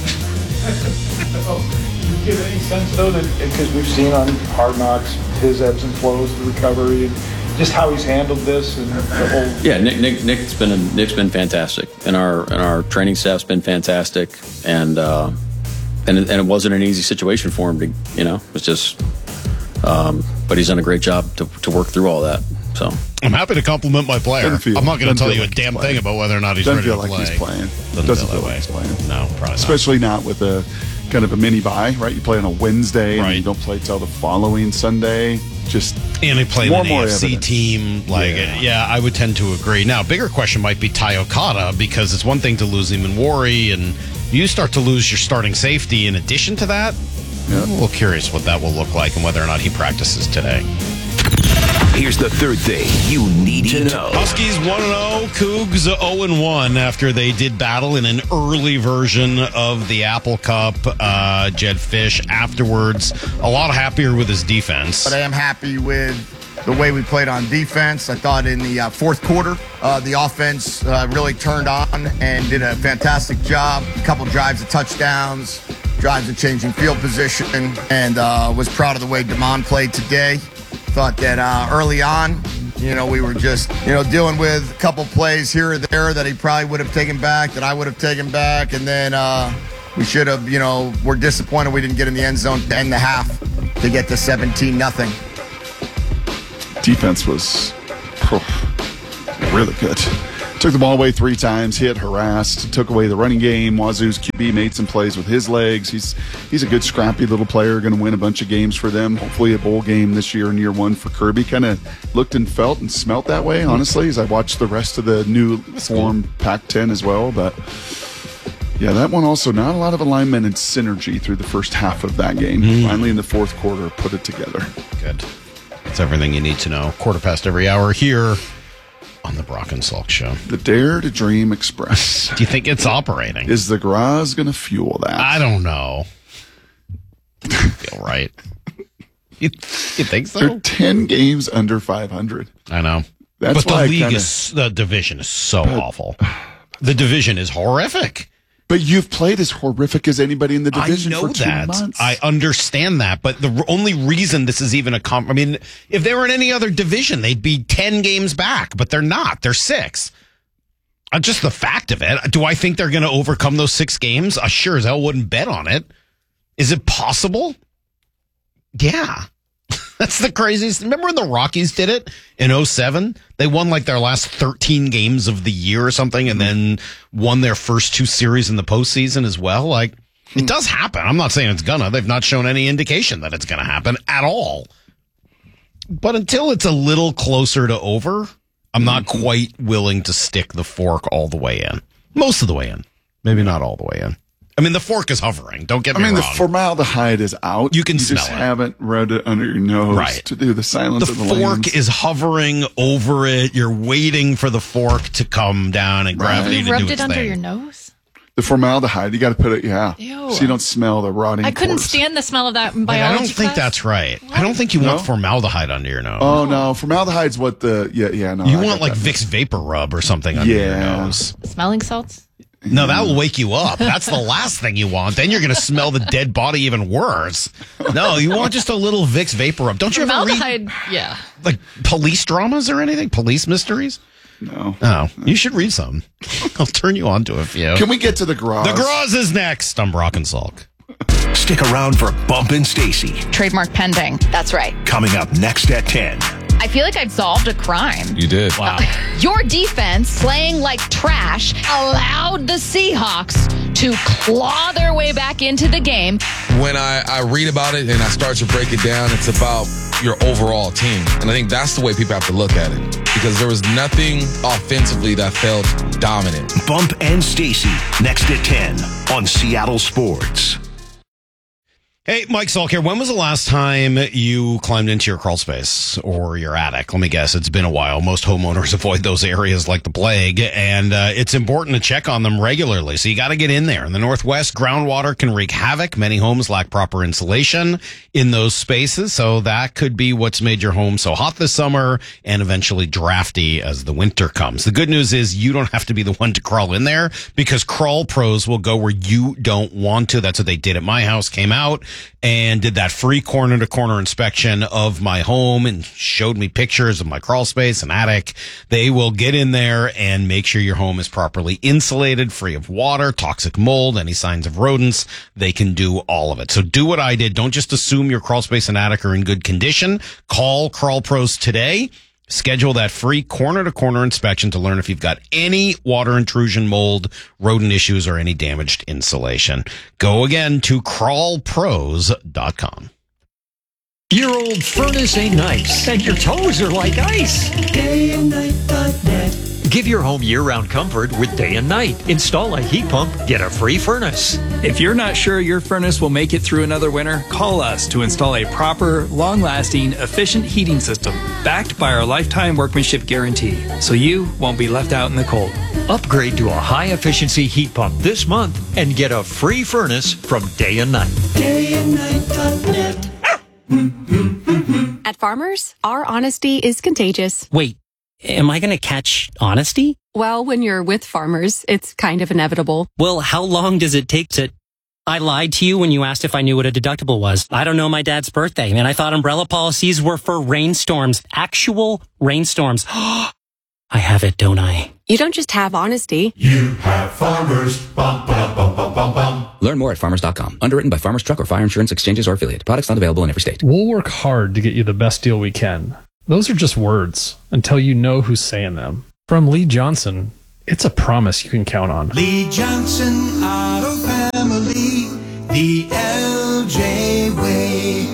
Speaker 15: Can you give any sense, though, that because we've seen on Hard Knocks his ebbs and flows, the recovery, and just how he's handled this and the whole.
Speaker 13: Yeah, Nick, Nick, Nick's been a, Nick's been fantastic, and our and our training staff's been fantastic, and uh, and it, and it wasn't an easy situation for him to, you know, it was just. Um, but he's done a great job to to work through all that. So
Speaker 2: I'm happy to compliment my player.
Speaker 3: Feel,
Speaker 2: I'm not going to tell you a
Speaker 3: like
Speaker 2: damn thing about whether or not he's
Speaker 3: doesn't
Speaker 2: ready
Speaker 3: feel
Speaker 2: to
Speaker 3: like
Speaker 2: play.
Speaker 3: he's playing.
Speaker 2: Doesn't,
Speaker 3: Doesn't
Speaker 2: feel
Speaker 3: feel
Speaker 2: that
Speaker 3: like
Speaker 2: way.
Speaker 3: he's playing.
Speaker 2: No, probably
Speaker 3: Especially not with a kind of a mini bye, right? You play on a Wednesday
Speaker 2: Right.
Speaker 3: and you don't play till the following Sunday. Just
Speaker 2: And they play
Speaker 3: more
Speaker 2: an
Speaker 3: more
Speaker 2: A F C
Speaker 3: evidence.
Speaker 2: team. Like,
Speaker 3: Yeah.
Speaker 2: yeah. I would tend to agree. Now, bigger question might be Ty Okada, because it's one thing to lose him in Worry, and you start to lose your starting safety in addition to that.
Speaker 3: Yeah.
Speaker 2: I'm a little curious what that will look like and whether or not he practices today.
Speaker 4: Here's the third thing you need to know.
Speaker 2: Huskies one and oh, Cougs oh and one after they did battle in an early version of the Apple Cup. Uh, Jed Fish afterwards, a lot happier with his defense.
Speaker 16: But I am happy with the way we played on defense. I thought in the uh, fourth quarter, uh, the offense uh, really turned on and did a fantastic job. A couple drives of touchdowns, drives of changing field position, and uh, was proud of the way Damon played today. Thought that uh, early on, You know, we were just, you know, dealing with a couple plays here or there that he probably would have taken back, that I would have taken back. And then uh, we should have, you know, we're disappointed we didn't get in the end zone to end the half to get to seventeen nothing.
Speaker 3: Defense was oh, really good. Took the ball away three times, hit, harassed, took away the running game. Wazoo's Q B made some plays with his legs. He's he's a good, scrappy little player, going to win a bunch of games for them. Hopefully a bowl game this year in year one for Kirby. Kind of looked and felt and smelt that way, honestly, as I watched the rest of the new form cool. Pac ten as well. But, yeah, that one also, not a lot of alignment and synergy through the first half of that game. Mm. Finally, in the fourth quarter, put it together.
Speaker 2: Good. That's everything you need to know. Quarter past every hour here on the Brock and Salk Show.
Speaker 3: The Dare to Dream Express.
Speaker 2: Do you think it's operating?
Speaker 3: Is the Graz going to fuel that?
Speaker 2: I don't know. Doesn't feel right. You, you think so?
Speaker 3: They're ten games under five hundred.
Speaker 2: I know.
Speaker 3: That's
Speaker 2: but
Speaker 3: why
Speaker 2: the league
Speaker 3: kinda,
Speaker 2: is, the division is so but, awful. The division is horrific.
Speaker 3: But you've played as horrific as anybody in the division
Speaker 2: I know
Speaker 3: for two
Speaker 2: that.
Speaker 3: months.
Speaker 2: I understand that. But the only reason this is even a comp, I mean, if they were in any other division, they'd be ten games back, but they're not. They're six. Uh, just the fact of it. Do I think they're going to overcome those six games? I sure as hell wouldn't bet on it. Is it possible? Yeah. That's the craziest. Remember when the Rockies did it in oh seven? They won like their last thirteen games of the year or something and then won their first two series in the postseason as well. Like, it does happen. I'm not saying it's gonna. They've not shown any indication that it's gonna happen at all. But until it's a little closer to over, I'm not quite willing to stick the fork all the way in. Most of the way in. Maybe not all the way in. I mean, the fork is hovering. Don't get me
Speaker 3: wrong. I mean,
Speaker 2: wrong.
Speaker 3: the formaldehyde is out.
Speaker 2: You can
Speaker 3: you
Speaker 2: smell
Speaker 3: just
Speaker 2: it.
Speaker 3: haven't rubbed it under your nose
Speaker 2: right.
Speaker 3: to do the silence
Speaker 2: the
Speaker 3: of the
Speaker 2: fork
Speaker 3: lambs.
Speaker 2: is hovering over it. You're waiting for the fork to come down and gravity
Speaker 14: you
Speaker 2: to
Speaker 14: rubbed
Speaker 2: do
Speaker 14: it
Speaker 2: its
Speaker 14: under
Speaker 2: thing.
Speaker 14: your nose?
Speaker 3: The formaldehyde, you got to put it, yeah.
Speaker 14: Ew.
Speaker 3: So you don't smell the rotting
Speaker 14: I couldn't
Speaker 3: corpse.
Speaker 14: stand the smell of that in
Speaker 2: Wait,
Speaker 14: biology
Speaker 2: I don't think
Speaker 14: class.
Speaker 2: that's right. What? I don't think you
Speaker 3: No?
Speaker 2: want formaldehyde under your nose.
Speaker 3: Oh, no. Formaldehyde's what the, yeah, yeah, no.
Speaker 2: you
Speaker 3: I
Speaker 2: want
Speaker 3: got
Speaker 2: like
Speaker 3: that.
Speaker 2: Vicks Vapor Rub or something under
Speaker 3: Yeah.
Speaker 2: your nose.
Speaker 14: Smelling salts?
Speaker 2: No, that will wake you up. That's the last thing you want. Then you're going to smell the dead body even worse. No, you want just a little Vicks Vapor Rub. Don't you ever read
Speaker 14: Formaldehyde, yeah.
Speaker 2: like police dramas or anything? Police mysteries?
Speaker 3: No.
Speaker 2: Oh, you should read some. I'll turn you on to a few.
Speaker 3: Can we get to the Graz?
Speaker 2: The Graz is next on Brock and Salk.
Speaker 4: Stick around for Bump and Stacy.
Speaker 17: Trademark pending. That's right.
Speaker 4: Coming up next at ten.
Speaker 17: I feel like I've solved a crime.
Speaker 9: You did.
Speaker 2: Wow.
Speaker 17: Your defense, slaying like trash, allowed the Seahawks to claw their way back into the game.
Speaker 18: When I, I read about it and I start to break it down, it's about your overall team. And I think that's the way people have to look at it. Because there was nothing offensively that felt dominant.
Speaker 4: Bump and Stacy, next at ten on Seattle Sports.
Speaker 2: Hey, Mike Salk here. When was the last time you climbed into your crawl space or your attic? Let me guess. It's been a while. Most homeowners avoid those areas like the plague, and uh, it's important to check on them regularly. So you got to get in there. In the Northwest, groundwater can wreak havoc. Many homes lack proper insulation in those spaces, so that could be what's made your home so hot this summer and eventually drafty as the winter comes. The good news is you don't have to be the one to crawl in there because Crawl Pros will go where you don't want to. That's what they did at my house. Came out and did that free corner to corner inspection of my home and showed me pictures of my crawl space and attic. They will get in there and make sure your home is properly insulated, free of water, toxic mold, any signs of rodents. They can do all of it. So do what I did. Don't just assume your crawl space and attic are in good condition. Call Crawl Pros today. Schedule that free corner-to-corner inspection to learn if you've got any water intrusion, mold, rodent issues, or any damaged insulation. Go again to crawl pros dot com.
Speaker 19: Your old furnace ain't nice, and your toes are like ice. day and night dot net. Give your home year-round comfort with Day and Night. Install a heat pump, get a free furnace.
Speaker 20: If you're not sure your furnace will make it through another winter, call us to install a proper, long-lasting, efficient heating system backed by our lifetime workmanship guarantee, so you won't be left out in the cold.
Speaker 19: Upgrade to a high-efficiency heat pump this month and get a free furnace from Day and Night. day and night dot net.
Speaker 21: At Farmers, our honesty is contagious.
Speaker 22: Wait, am I going to catch honesty?
Speaker 21: Well, when you're with Farmers, it's kind of inevitable.
Speaker 22: Well, how long does it take to I lied to you when you asked if I knew what a deductible was. I don't know my dad's birthday, and I thought umbrella policies were for rainstorms. Actual rainstorms. I have it, don't I?
Speaker 21: You don't just have honesty.
Speaker 1: You have Farmers. Bum, bum, bum, bum, bum, bum.
Speaker 7: Learn more at farmers dot com. Underwritten by Farmers Truck or Fire Insurance Exchanges or Affiliate. Products not available in every state.
Speaker 23: We'll work hard to get you the best deal we can. Those are just words until you know who's saying them. From Lee Johnson, it's a promise you can count on.
Speaker 1: Lee Johnson Auto Family, the L J way.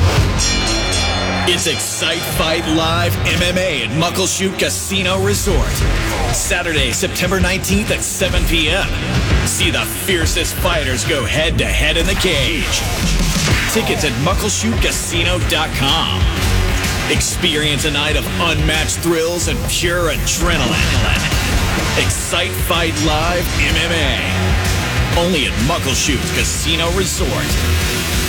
Speaker 24: It's Excite Fight Live M M A at Muckleshoot Casino Resort. Saturday, September nineteenth at seven p.m. See the fiercest fighters go head-to-head in the cage. Tickets at muckleshoot casino dot com. Experience a night of unmatched thrills and pure adrenaline. Excite Fight Live M M A. Only at Muckleshoot Casino Resort.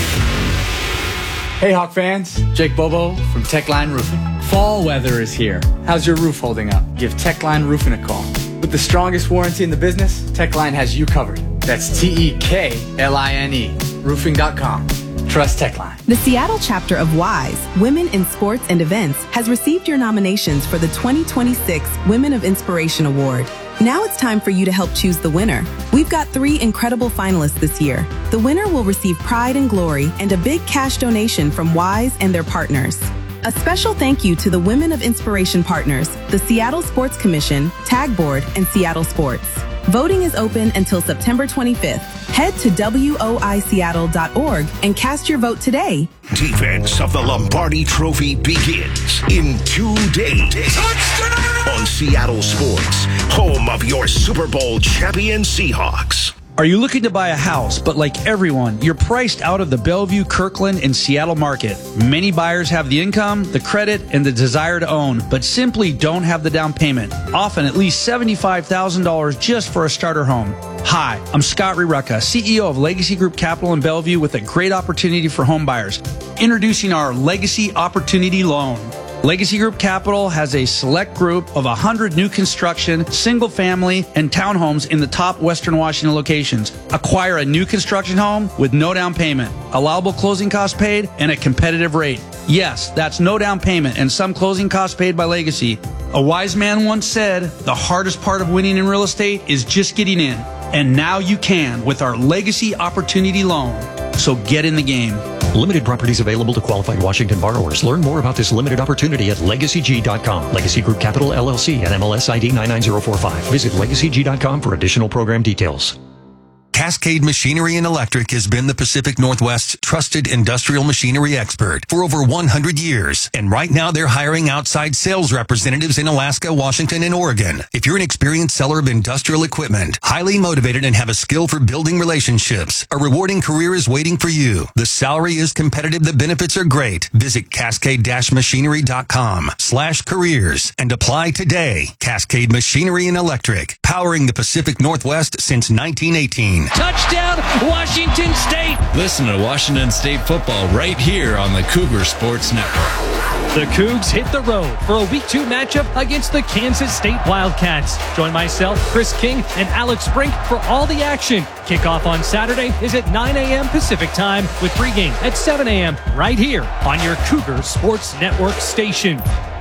Speaker 25: Hey Hawk fans, Jake Bobo from Techline Roofing. Fall weather is here. How's your roof holding up? Give Techline Roofing a call. With the strongest warranty in the business, Techline has you covered. That's T E K L I N E, roofing dot com. Trust Techline.
Speaker 26: The Seattle chapter of WISE, Women in Sports and Events, has received your nominations for the twenty twenty-six Women of Inspiration Award. Now it's time for you to help choose the winner. We've got three incredible finalists this year. The winner will receive pride and glory and a big cash donation from WISE and their partners. A special thank you to the Women of Inspiration partners, the Seattle Sports Commission, Tag Board, and Seattle Sports. Voting is open until September twenty-fifth. Head to W O I Seattle dot org and cast your vote today.
Speaker 4: Defense of the Lombardi Trophy begins in two days. Touchdown! On Seattle Sports, home of your Super Bowl champion Seahawks.
Speaker 27: Are you looking to buy a house, but like everyone, you're priced out of the Bellevue, Kirkland, and Seattle market? Many buyers have the income, the credit, and the desire to own, but simply don't have the down payment, often at least seventy-five thousand dollars just for a starter home. Hi, I'm Scott Rirucka, C E O of Legacy Group Capital in Bellevue, with a great opportunity for home buyers. Introducing our Legacy Opportunity Loan. Legacy Group Capital has a select group of one hundred new construction, single family, and townhomes in the top Western Washington locations. Acquire a new construction home with no down payment, allowable closing costs paid, and a competitive rate. Yes, that's no down payment and some closing costs paid by Legacy. A wise man once said, the hardest part of winning in real estate is just getting in. And now you can with our Legacy Opportunity Loan. So get in the game.
Speaker 19: Limited properties available to qualified Washington borrowers. Learn more about this limited opportunity at legacy g dot com. Legacy Group Capital, L L C, and M L S I D nine nine zero four five. Visit legacy g dot com for additional program details.
Speaker 28: Cascade Machinery and Electric has been the Pacific Northwest's trusted industrial machinery expert for over one hundred years. And right now they're hiring outside sales representatives in Alaska, Washington, and Oregon. If you're an experienced seller of industrial equipment, highly motivated and have a skill for building relationships, a rewarding career is waiting for you. The salary is competitive. The benefits are great. Visit cascade machinery dot com slash careers and apply today. Cascade Machinery and Electric, powering the Pacific Northwest since nineteen eighteen.
Speaker 29: Touchdown, Washington State! Listen to Washington State football right here on the Cougar Sports Network.
Speaker 6: The Cougs hit the road for a week two matchup against the Kansas State Wildcats. Join myself, Chris King, and Alex Brink for all the action. Kickoff on Saturday is at nine a.m. Pacific time with pregame at seven a.m. right here on your Cougar Sports Network station.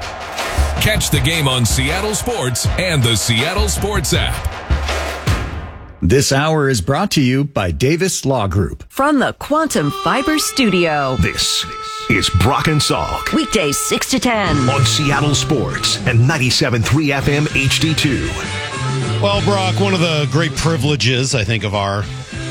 Speaker 30: Catch the game on Seattle Sports and the Seattle Sports app.
Speaker 31: This hour is brought to you by Davis Law Group.
Speaker 5: From the Quantum Fiber Studio.
Speaker 4: This is Brock and Salk.
Speaker 5: Weekdays six to ten.
Speaker 4: On Seattle Sports and ninety-seven point three F M H D two.
Speaker 2: Well, Brock, one of the great privileges, I think, of our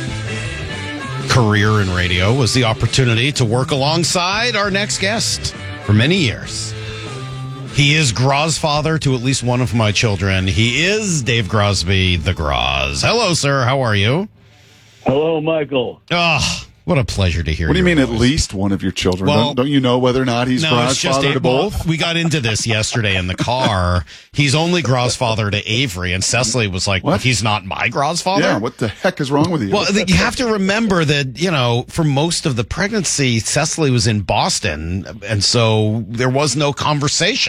Speaker 2: career in radio was the opportunity to work alongside our next guest for many years. He is Gros father to at least one of my children. He is Dave Grosby, the Gros. Hello, sir. How are you?
Speaker 32: Hello, Michael.
Speaker 2: Oh, what a pleasure to hear you.
Speaker 3: What do you mean
Speaker 2: voice.
Speaker 3: at least one of your children?
Speaker 2: Well,
Speaker 3: don't, don't you know whether or not he's
Speaker 2: no,
Speaker 3: Gros
Speaker 2: it's just
Speaker 3: father
Speaker 2: a,
Speaker 3: to both?
Speaker 2: Well, we got into this yesterday in the car. He's only Gros father to Avery, and Cecily was like, what? He's not my Gros father?
Speaker 3: Yeah, what the heck is wrong with you?
Speaker 2: Well, you have to remember that, you know, for most of the pregnancy, Cecily was in Boston, and so there was no conversation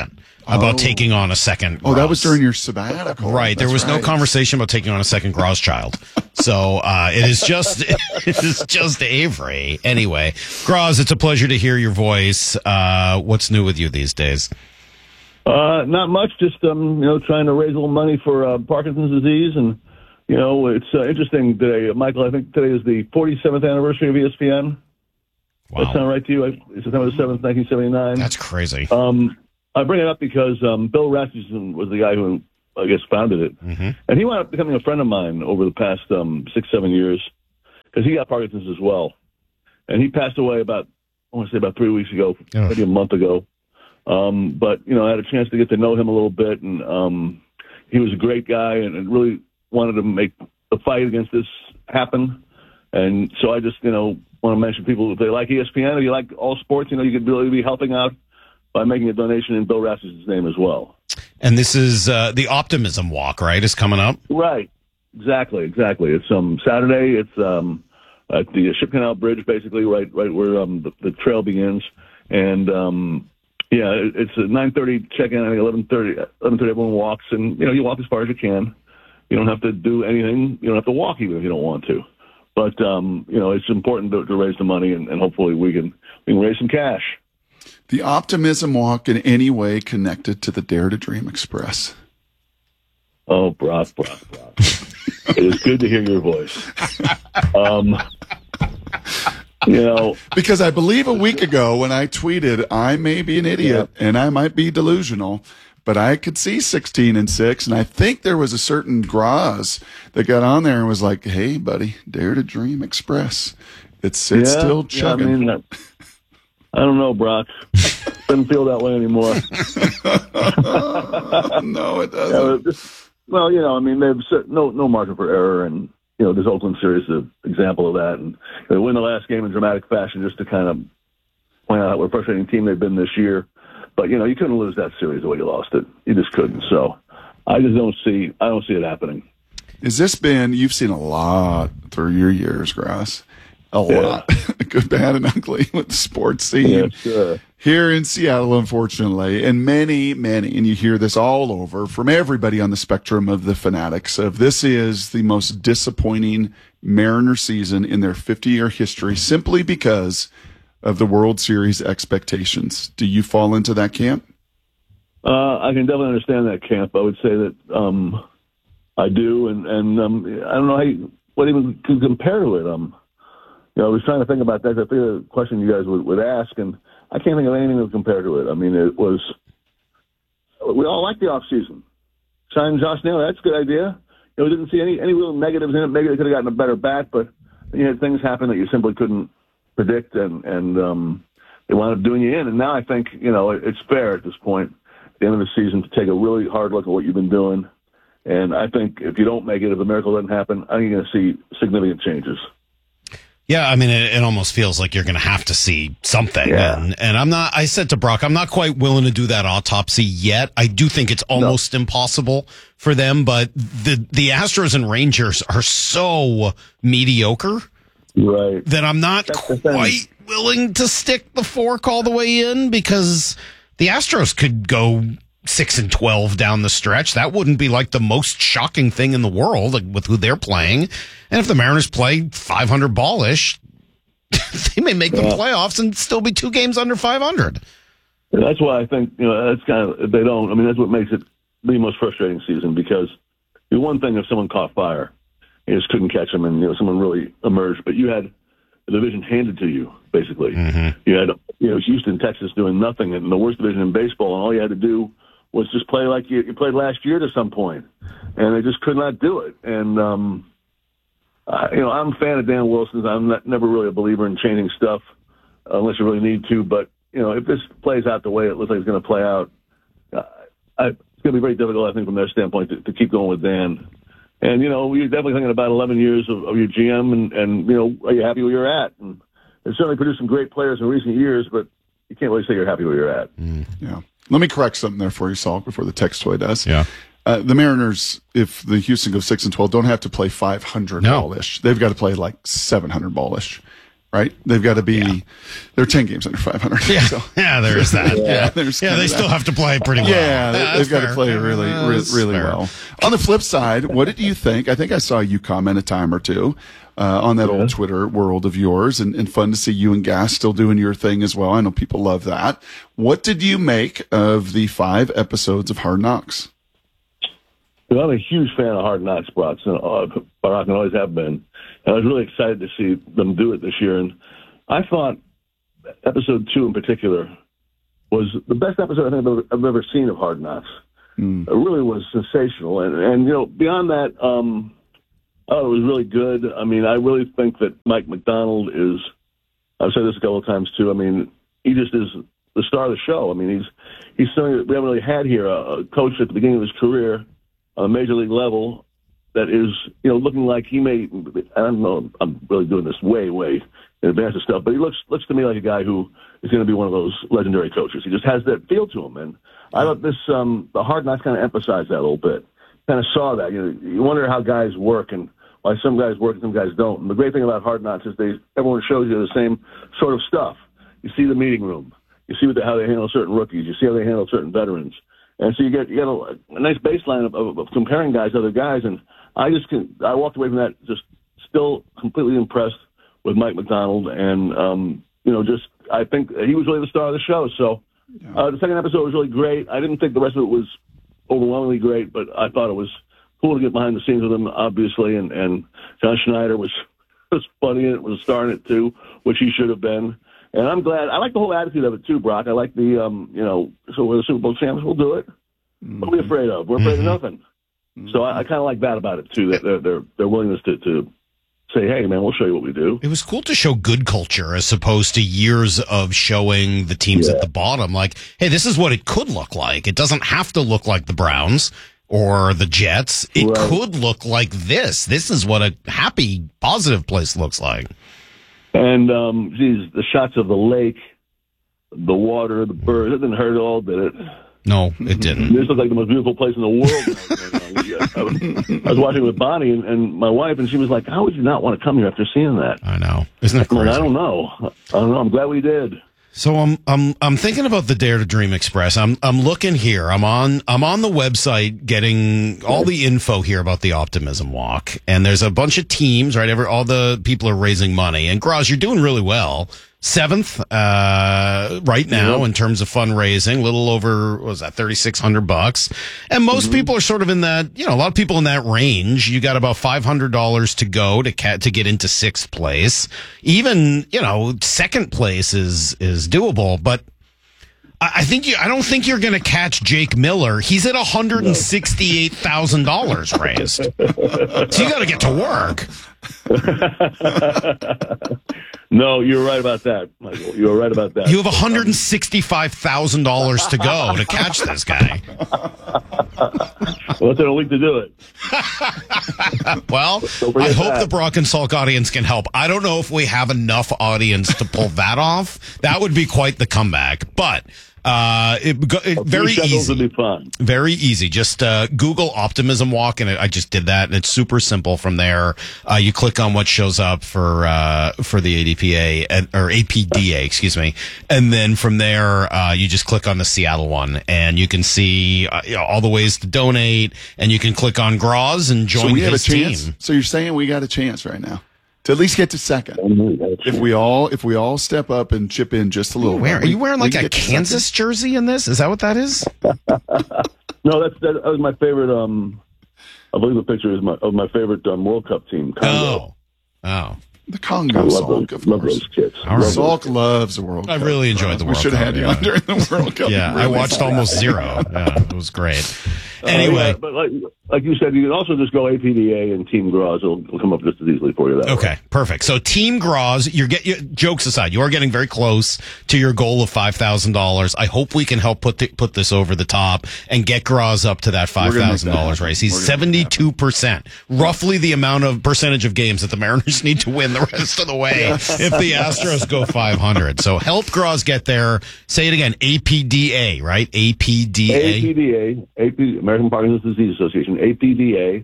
Speaker 2: about
Speaker 3: Oh.
Speaker 2: taking on a second.
Speaker 3: Oh, that
Speaker 2: Graz.
Speaker 3: was during your sabbatical.
Speaker 2: Right. There
Speaker 3: That's
Speaker 2: was no
Speaker 3: right.
Speaker 2: conversation about taking on a second Graz-child. So uh, it is just it is just Avery. Anyway, Graz, it's a pleasure to hear your voice. Uh, what's new with you these days?
Speaker 32: Uh, not much. Just um, you know, trying to raise a little money for uh, Parkinson's disease, and you know, it's uh, interesting today, Michael. I think today is the forty-seventh anniversary of E S P N.
Speaker 2: Wow.
Speaker 32: That sound right to you? I- It's September seventh, nineteen seventy-nine.
Speaker 2: That's crazy.
Speaker 32: Um, I bring it up because um, Bill Rasmussen was the guy who, I guess, founded it.
Speaker 2: Mm-hmm.
Speaker 32: And he wound up becoming a friend of mine over the past um, six, seven years because he got Parkinson's as well. And he passed away about, I want to say about three weeks ago,
Speaker 2: Ugh.
Speaker 32: maybe a month ago. Um, but, you know, I had a chance to get to know him a little bit, and um, he was a great guy and, and really wanted to make the fight against this happen. And so I just, you know, want to mention people, if they like E S P N, if you like all sports, you know, you could really be helping out by making a donation in Bill Rasmussen's name as well.
Speaker 2: And this is uh, the Optimism Walk, right? Is coming up.
Speaker 32: Right. Exactly. Exactly. It's um Saturday. It's um at the Ship Canal Bridge, basically, right right where um the, the trail begins, and um yeah, it, it's at nine thirty check in. I think eleven thirty. Eleven thirty, everyone walks, and you know you walk as far as you can. You don't have to do anything. You don't have to walk even if you don't want to. But um you know it's important to, to raise the money, and, and hopefully we can we can raise some cash.
Speaker 3: The Optimism Walk in any way connected to the Dare to Dream Express?
Speaker 32: Oh, Brock, Brock, Brock. It is good to hear your voice. Um, you know,
Speaker 3: because I believe a week ago when I tweeted, I may be an idiot
Speaker 32: Yeah.
Speaker 3: and I might be delusional, but I could see sixteen and six. And I think there was a certain Graz that got on there and was like, hey, buddy, Dare to Dream Express. It's, it's
Speaker 32: yeah,
Speaker 3: still
Speaker 32: yeah, I
Speaker 3: chugging.
Speaker 32: mean, uh, I don't know, Brock. Doesn't feel that way anymore.
Speaker 3: No, it doesn't.
Speaker 32: Yeah, just, well, you know, I mean, they've set no no margin for error, and you know, this Oakland series is an example of that. And they win the last game in dramatic fashion, just to kind of point out what a frustrating team they've been this year. But you know, you couldn't lose that series the way you lost it. You just couldn't. So I just don't see. I don't see it happening.
Speaker 3: Has this been, you've seen a lot through your years, Grass. A
Speaker 32: Yeah.
Speaker 3: lot. Good, bad, and ugly with the sports scene.
Speaker 32: Yeah, sure.
Speaker 3: Here in Seattle, unfortunately, and many, many, and you hear this all over from everybody on the spectrum of the fanatics of this is the most disappointing Mariner season in their fifty-year history simply because of the World Series expectations. Do you fall into that camp?
Speaker 32: Uh, I can definitely understand that, Camp. I would say that um, I do, and and um, I don't know how you, what even to compare to it. Um, you know, I was trying to think about that. I figured a question you guys would, would ask, and I can't think of anything to compare to it. I mean, it was we all liked the off season. Sign Josh Naylor, that's a good idea. You know, we didn't see any any real negatives in it. Maybe they could have gotten a better bat, but you had things happen that you simply couldn't predict, and and um, they wound up doing you in. And now I think you know it, it's fair at this point, at the end of the season, to take a really hard look at what you've been doing. And I think if you don't make it, if the miracle doesn't happen, I think you're going to see significant changes.
Speaker 2: Yeah, I mean, it, it almost feels like you're going to have to see something.
Speaker 32: Yeah.
Speaker 2: And, and I'm not, I said to Brock, I'm not quite willing to do that autopsy yet. I do think it's almost no. impossible for them, but the, the Astros and Rangers are so mediocre.
Speaker 32: Right.
Speaker 2: That I'm not quite willing to stick the fork all the way in because the Astros could go six and twelve down the stretch. That wouldn't be like the most shocking thing in the world like, with who they're playing. And if the Mariners play five hundred ballish, they may make yeah. the playoffs and still be two games under five hundred.
Speaker 32: And that's why I think, you know, that's kind of, they don't, I mean, that's what makes it the most frustrating season because the one thing if someone caught fire, you just couldn't catch them and, you know, someone really emerged, but you had the division handed to you, basically.
Speaker 2: Mm-hmm.
Speaker 32: You had, you know, Houston, Texas doing nothing in the worst division in baseball, and all you had to do was just play like you, you played last year to some point, and they just could not do it. And, um, uh, you know, I'm a fan of Dan Wilson's. I'm not, never really a believer in changing stuff uh, unless you really need to. But, you know, if this plays out the way it looks like it's going to play out, uh, I, it's going to be very difficult, I think, from their standpoint to, to keep going with Dan. And, you know, you're definitely thinking about eleven years of, of your G M, and, and, you know, are you happy where you're at? And they've certainly produced some great players in recent years, but you can't really say you're happy where you're at.
Speaker 3: Mm, yeah. Let me correct something there for you, Salk, before the text toy does.
Speaker 2: Yeah.
Speaker 3: Uh, the Mariners, if the Houston goes six and twelve, don't have to play five hundred
Speaker 2: no.
Speaker 3: ballish. They've got to play like seven hundred ballish. right? They've got to be, yeah. they're ten games under five hundred.
Speaker 2: Yeah,
Speaker 3: so.
Speaker 2: yeah there is that.
Speaker 3: yeah,
Speaker 2: yeah,
Speaker 3: there's
Speaker 2: yeah they still
Speaker 3: that.
Speaker 2: have to play pretty well.
Speaker 3: Yeah, they, they've got
Speaker 2: fair.
Speaker 3: to play really,
Speaker 2: yeah,
Speaker 3: really, really
Speaker 2: fair.
Speaker 3: well. On the flip side, what did you think? I think I saw you comment a time or two uh, on that yeah. old Twitter world of yours, and, and fun to see you and Gas still doing your thing as well. I know people love that. What did you make of the five episodes of Hard Knocks?
Speaker 32: Well, I'm a huge fan of Hard Knocks, Brock, and uh, Brock, and always have been. And I was really excited to see them do it this year. And I thought episode two in particular was the best episode I think I've ever, I've ever seen of Hard Knocks. Mm. It really was sensational. And, and you know, beyond that, um, oh, it was really good. I mean, I really think that Mike Macdonald is, I've said this a couple of times too, I mean, he just is the star of the show. I mean, he's he's something that we haven't really had here, a, a coach at the beginning of his career on a major league level that is, you know, looking like he may, I don't know, I'm really doing this way, way in advance of stuff, but he looks looks to me like a guy who is going to be one of those legendary coaches. He just has that feel to him. And I thought this, um, the Hard Knocks kind of emphasized that a little bit. Kind of saw that. You know, you wonder how guys work and why some guys work and some guys don't. And the great thing about Hard Knocks is they everyone shows you the same sort of stuff. You see the meeting room. You see what the, how they handle certain rookies. You see how they handle certain veterans. And so you get you get a, a nice baseline of, of, of comparing guys to other guys. And I just can, I walked away from that just still completely impressed with Mike Macdonald. And, um, you know, just I think he was really the star of the show. So uh, the second episode was really great. I didn't think the rest of it was overwhelmingly great, but I thought it was cool to get behind the scenes with him, obviously. And, and John Schneider was, was funny in it, was a star in it too, which he should have been. And I'm glad. I like the whole attitude of it too, Brock. I like the, um, you know, so we're the Super Bowl champs. We'll do it. What are we afraid of? We're afraid mm-hmm. of nothing. Mm-hmm. So I, I kind of like that about it too. That their their their willingness to, to say, "Hey, man, we'll show you what we do."
Speaker 2: It was cool to show good culture as opposed to years of showing the teams yeah. at the bottom. Like, hey, this is what it could look like. It doesn't have to look like the Browns or the Jets. It right. could look like this. This is what a happy, positive place looks like.
Speaker 32: And, um, geez, the shots of the lake, the water, the birds, it didn't hurt at all, did it?
Speaker 2: No, it didn't.
Speaker 32: This looked like the most beautiful place in the world. I, was, I was watching with Bonnie and, and my wife, and she was like, how would you not want to come here after seeing that?
Speaker 2: I know. Isn't that crazy?
Speaker 32: I don't know. I don't know. I'm glad we did.
Speaker 2: So I'm I'm I'm thinking about the Dare to Dream Express. I'm I'm looking here. I'm on I'm on the website getting all the info here about the Optimism Walk, and there's a bunch of teams, right? Every all the people are raising money, and Graz, you're doing really well. Seventh, uh, right now yep. in terms of fundraising, a little over, what was that, thirty-six hundred bucks. And most mm-hmm. people are sort of in that, you know, a lot of people in that range. You got about five hundred dollars to go to ca- to get into sixth place. Even, you know, second place is, is doable, but I, I think you, I don't think you're going to catch Jake Miller. He's at one hundred sixty-eight thousand dollars raised. So you got to get to work.
Speaker 32: No, you're right about that, Michael. You're right about that.
Speaker 2: You have one hundred sixty-five thousand dollars to go to catch this guy.
Speaker 32: Well, it's a week to do it.
Speaker 2: Well, I hope that. the Brock and Salk audience can help. I don't know if we have enough audience to pull that off. That would be quite the comeback. But uh, it, it very easy.
Speaker 32: Would be fun. Very
Speaker 2: easy. Just uh, Google Optimism Walk, and it, I just did that, and it's super simple. From there, uh, you click on what shows up for uh, for the A D P A and, or A P D A, excuse me, and then from there, uh, you just click on the Seattle one, and you can see uh, you know, all the ways to donate, and you can click on Graz and join
Speaker 3: so we
Speaker 2: his
Speaker 3: have a chance?
Speaker 2: team.
Speaker 3: So you're saying we got a chance right now to at least get to second. If we all if we all step up and chip in just a little.
Speaker 2: Where,
Speaker 3: bit,
Speaker 2: are you wearing
Speaker 3: we,
Speaker 2: like
Speaker 3: we
Speaker 2: a Kansas jersey in this? Is that what that is?
Speaker 32: No, that's that, that was my favorite. Um, I believe the picture is my of my favorite um, World Cup team. Congo.
Speaker 2: Oh, oh,
Speaker 3: the Congo Salk, of
Speaker 32: love
Speaker 3: course.
Speaker 32: Those kids.
Speaker 3: All right. Salk loves the World
Speaker 2: I
Speaker 3: Cup.
Speaker 2: I really enjoyed the World Cup.
Speaker 3: We should have had
Speaker 2: yeah.
Speaker 3: you on during the World Cup.
Speaker 2: Yeah,
Speaker 3: really
Speaker 2: I watched
Speaker 3: fun.
Speaker 2: almost zero. Yeah, it was great. Anyway,
Speaker 32: uh, yeah, but like, like you said, you can also just go A P D A and Team Graz. It'll, it'll come up just as easily for you. That
Speaker 2: okay,
Speaker 32: way.
Speaker 2: perfect. So Team Graz, you're get you, jokes aside, you are getting very close to your goal of five thousand dollars. I hope we can help put the, put this over the top and get Graz up to that five thousand dollars race. He's seventy-two percent, roughly the amount of percentage of games that the Mariners need to win the rest of the way if the Astros go five hundred. So help Graz get there. Say it again, A P D A, right? A P D A.
Speaker 32: A P D A, A P, American Parkinson's Disease Association, A P D A,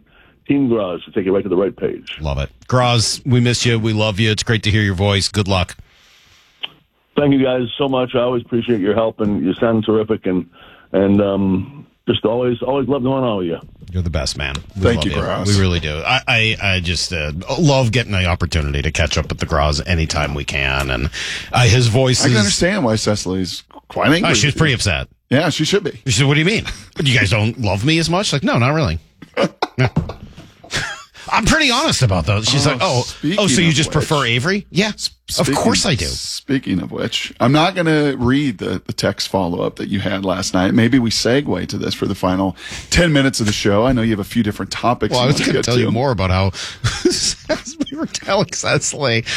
Speaker 32: Team Graz to take you right to the right page.
Speaker 2: Love it. Graz, we miss you. We love you. It's great to hear your voice. Good luck.
Speaker 32: Thank you guys so much. I always appreciate your help, and you sound terrific, and and um, just always always love knowing all of you.
Speaker 2: You're the best, man. We
Speaker 3: Thank
Speaker 2: love
Speaker 3: you, Graz.
Speaker 2: We really do. I I, I just uh, love getting the opportunity to catch up with the Graz anytime we can, and uh, his voice.
Speaker 3: I can
Speaker 2: is,
Speaker 3: understand why Cecily's quite angry.
Speaker 2: Oh, she's pretty upset.
Speaker 3: Yeah, she should be.
Speaker 2: She said, "What do you mean? You guys don't love me as much?" Like, no, not really. No. I'm pretty honest about those. She's
Speaker 3: Oh,
Speaker 2: like, oh,
Speaker 3: speaking
Speaker 2: oh, so you
Speaker 3: of
Speaker 2: just
Speaker 3: which-
Speaker 2: prefer Avery? Yeah,
Speaker 3: Speaking-
Speaker 2: of course I do.
Speaker 3: Speaking of which, I'm not going to read the, the text follow-up that you had last night. Maybe we segue to this for the final ten minutes of the show. I know you have a few different topics.
Speaker 2: Well, I
Speaker 3: you
Speaker 2: was
Speaker 3: want
Speaker 2: going to
Speaker 3: get
Speaker 2: tell you more about how we were telling Cecily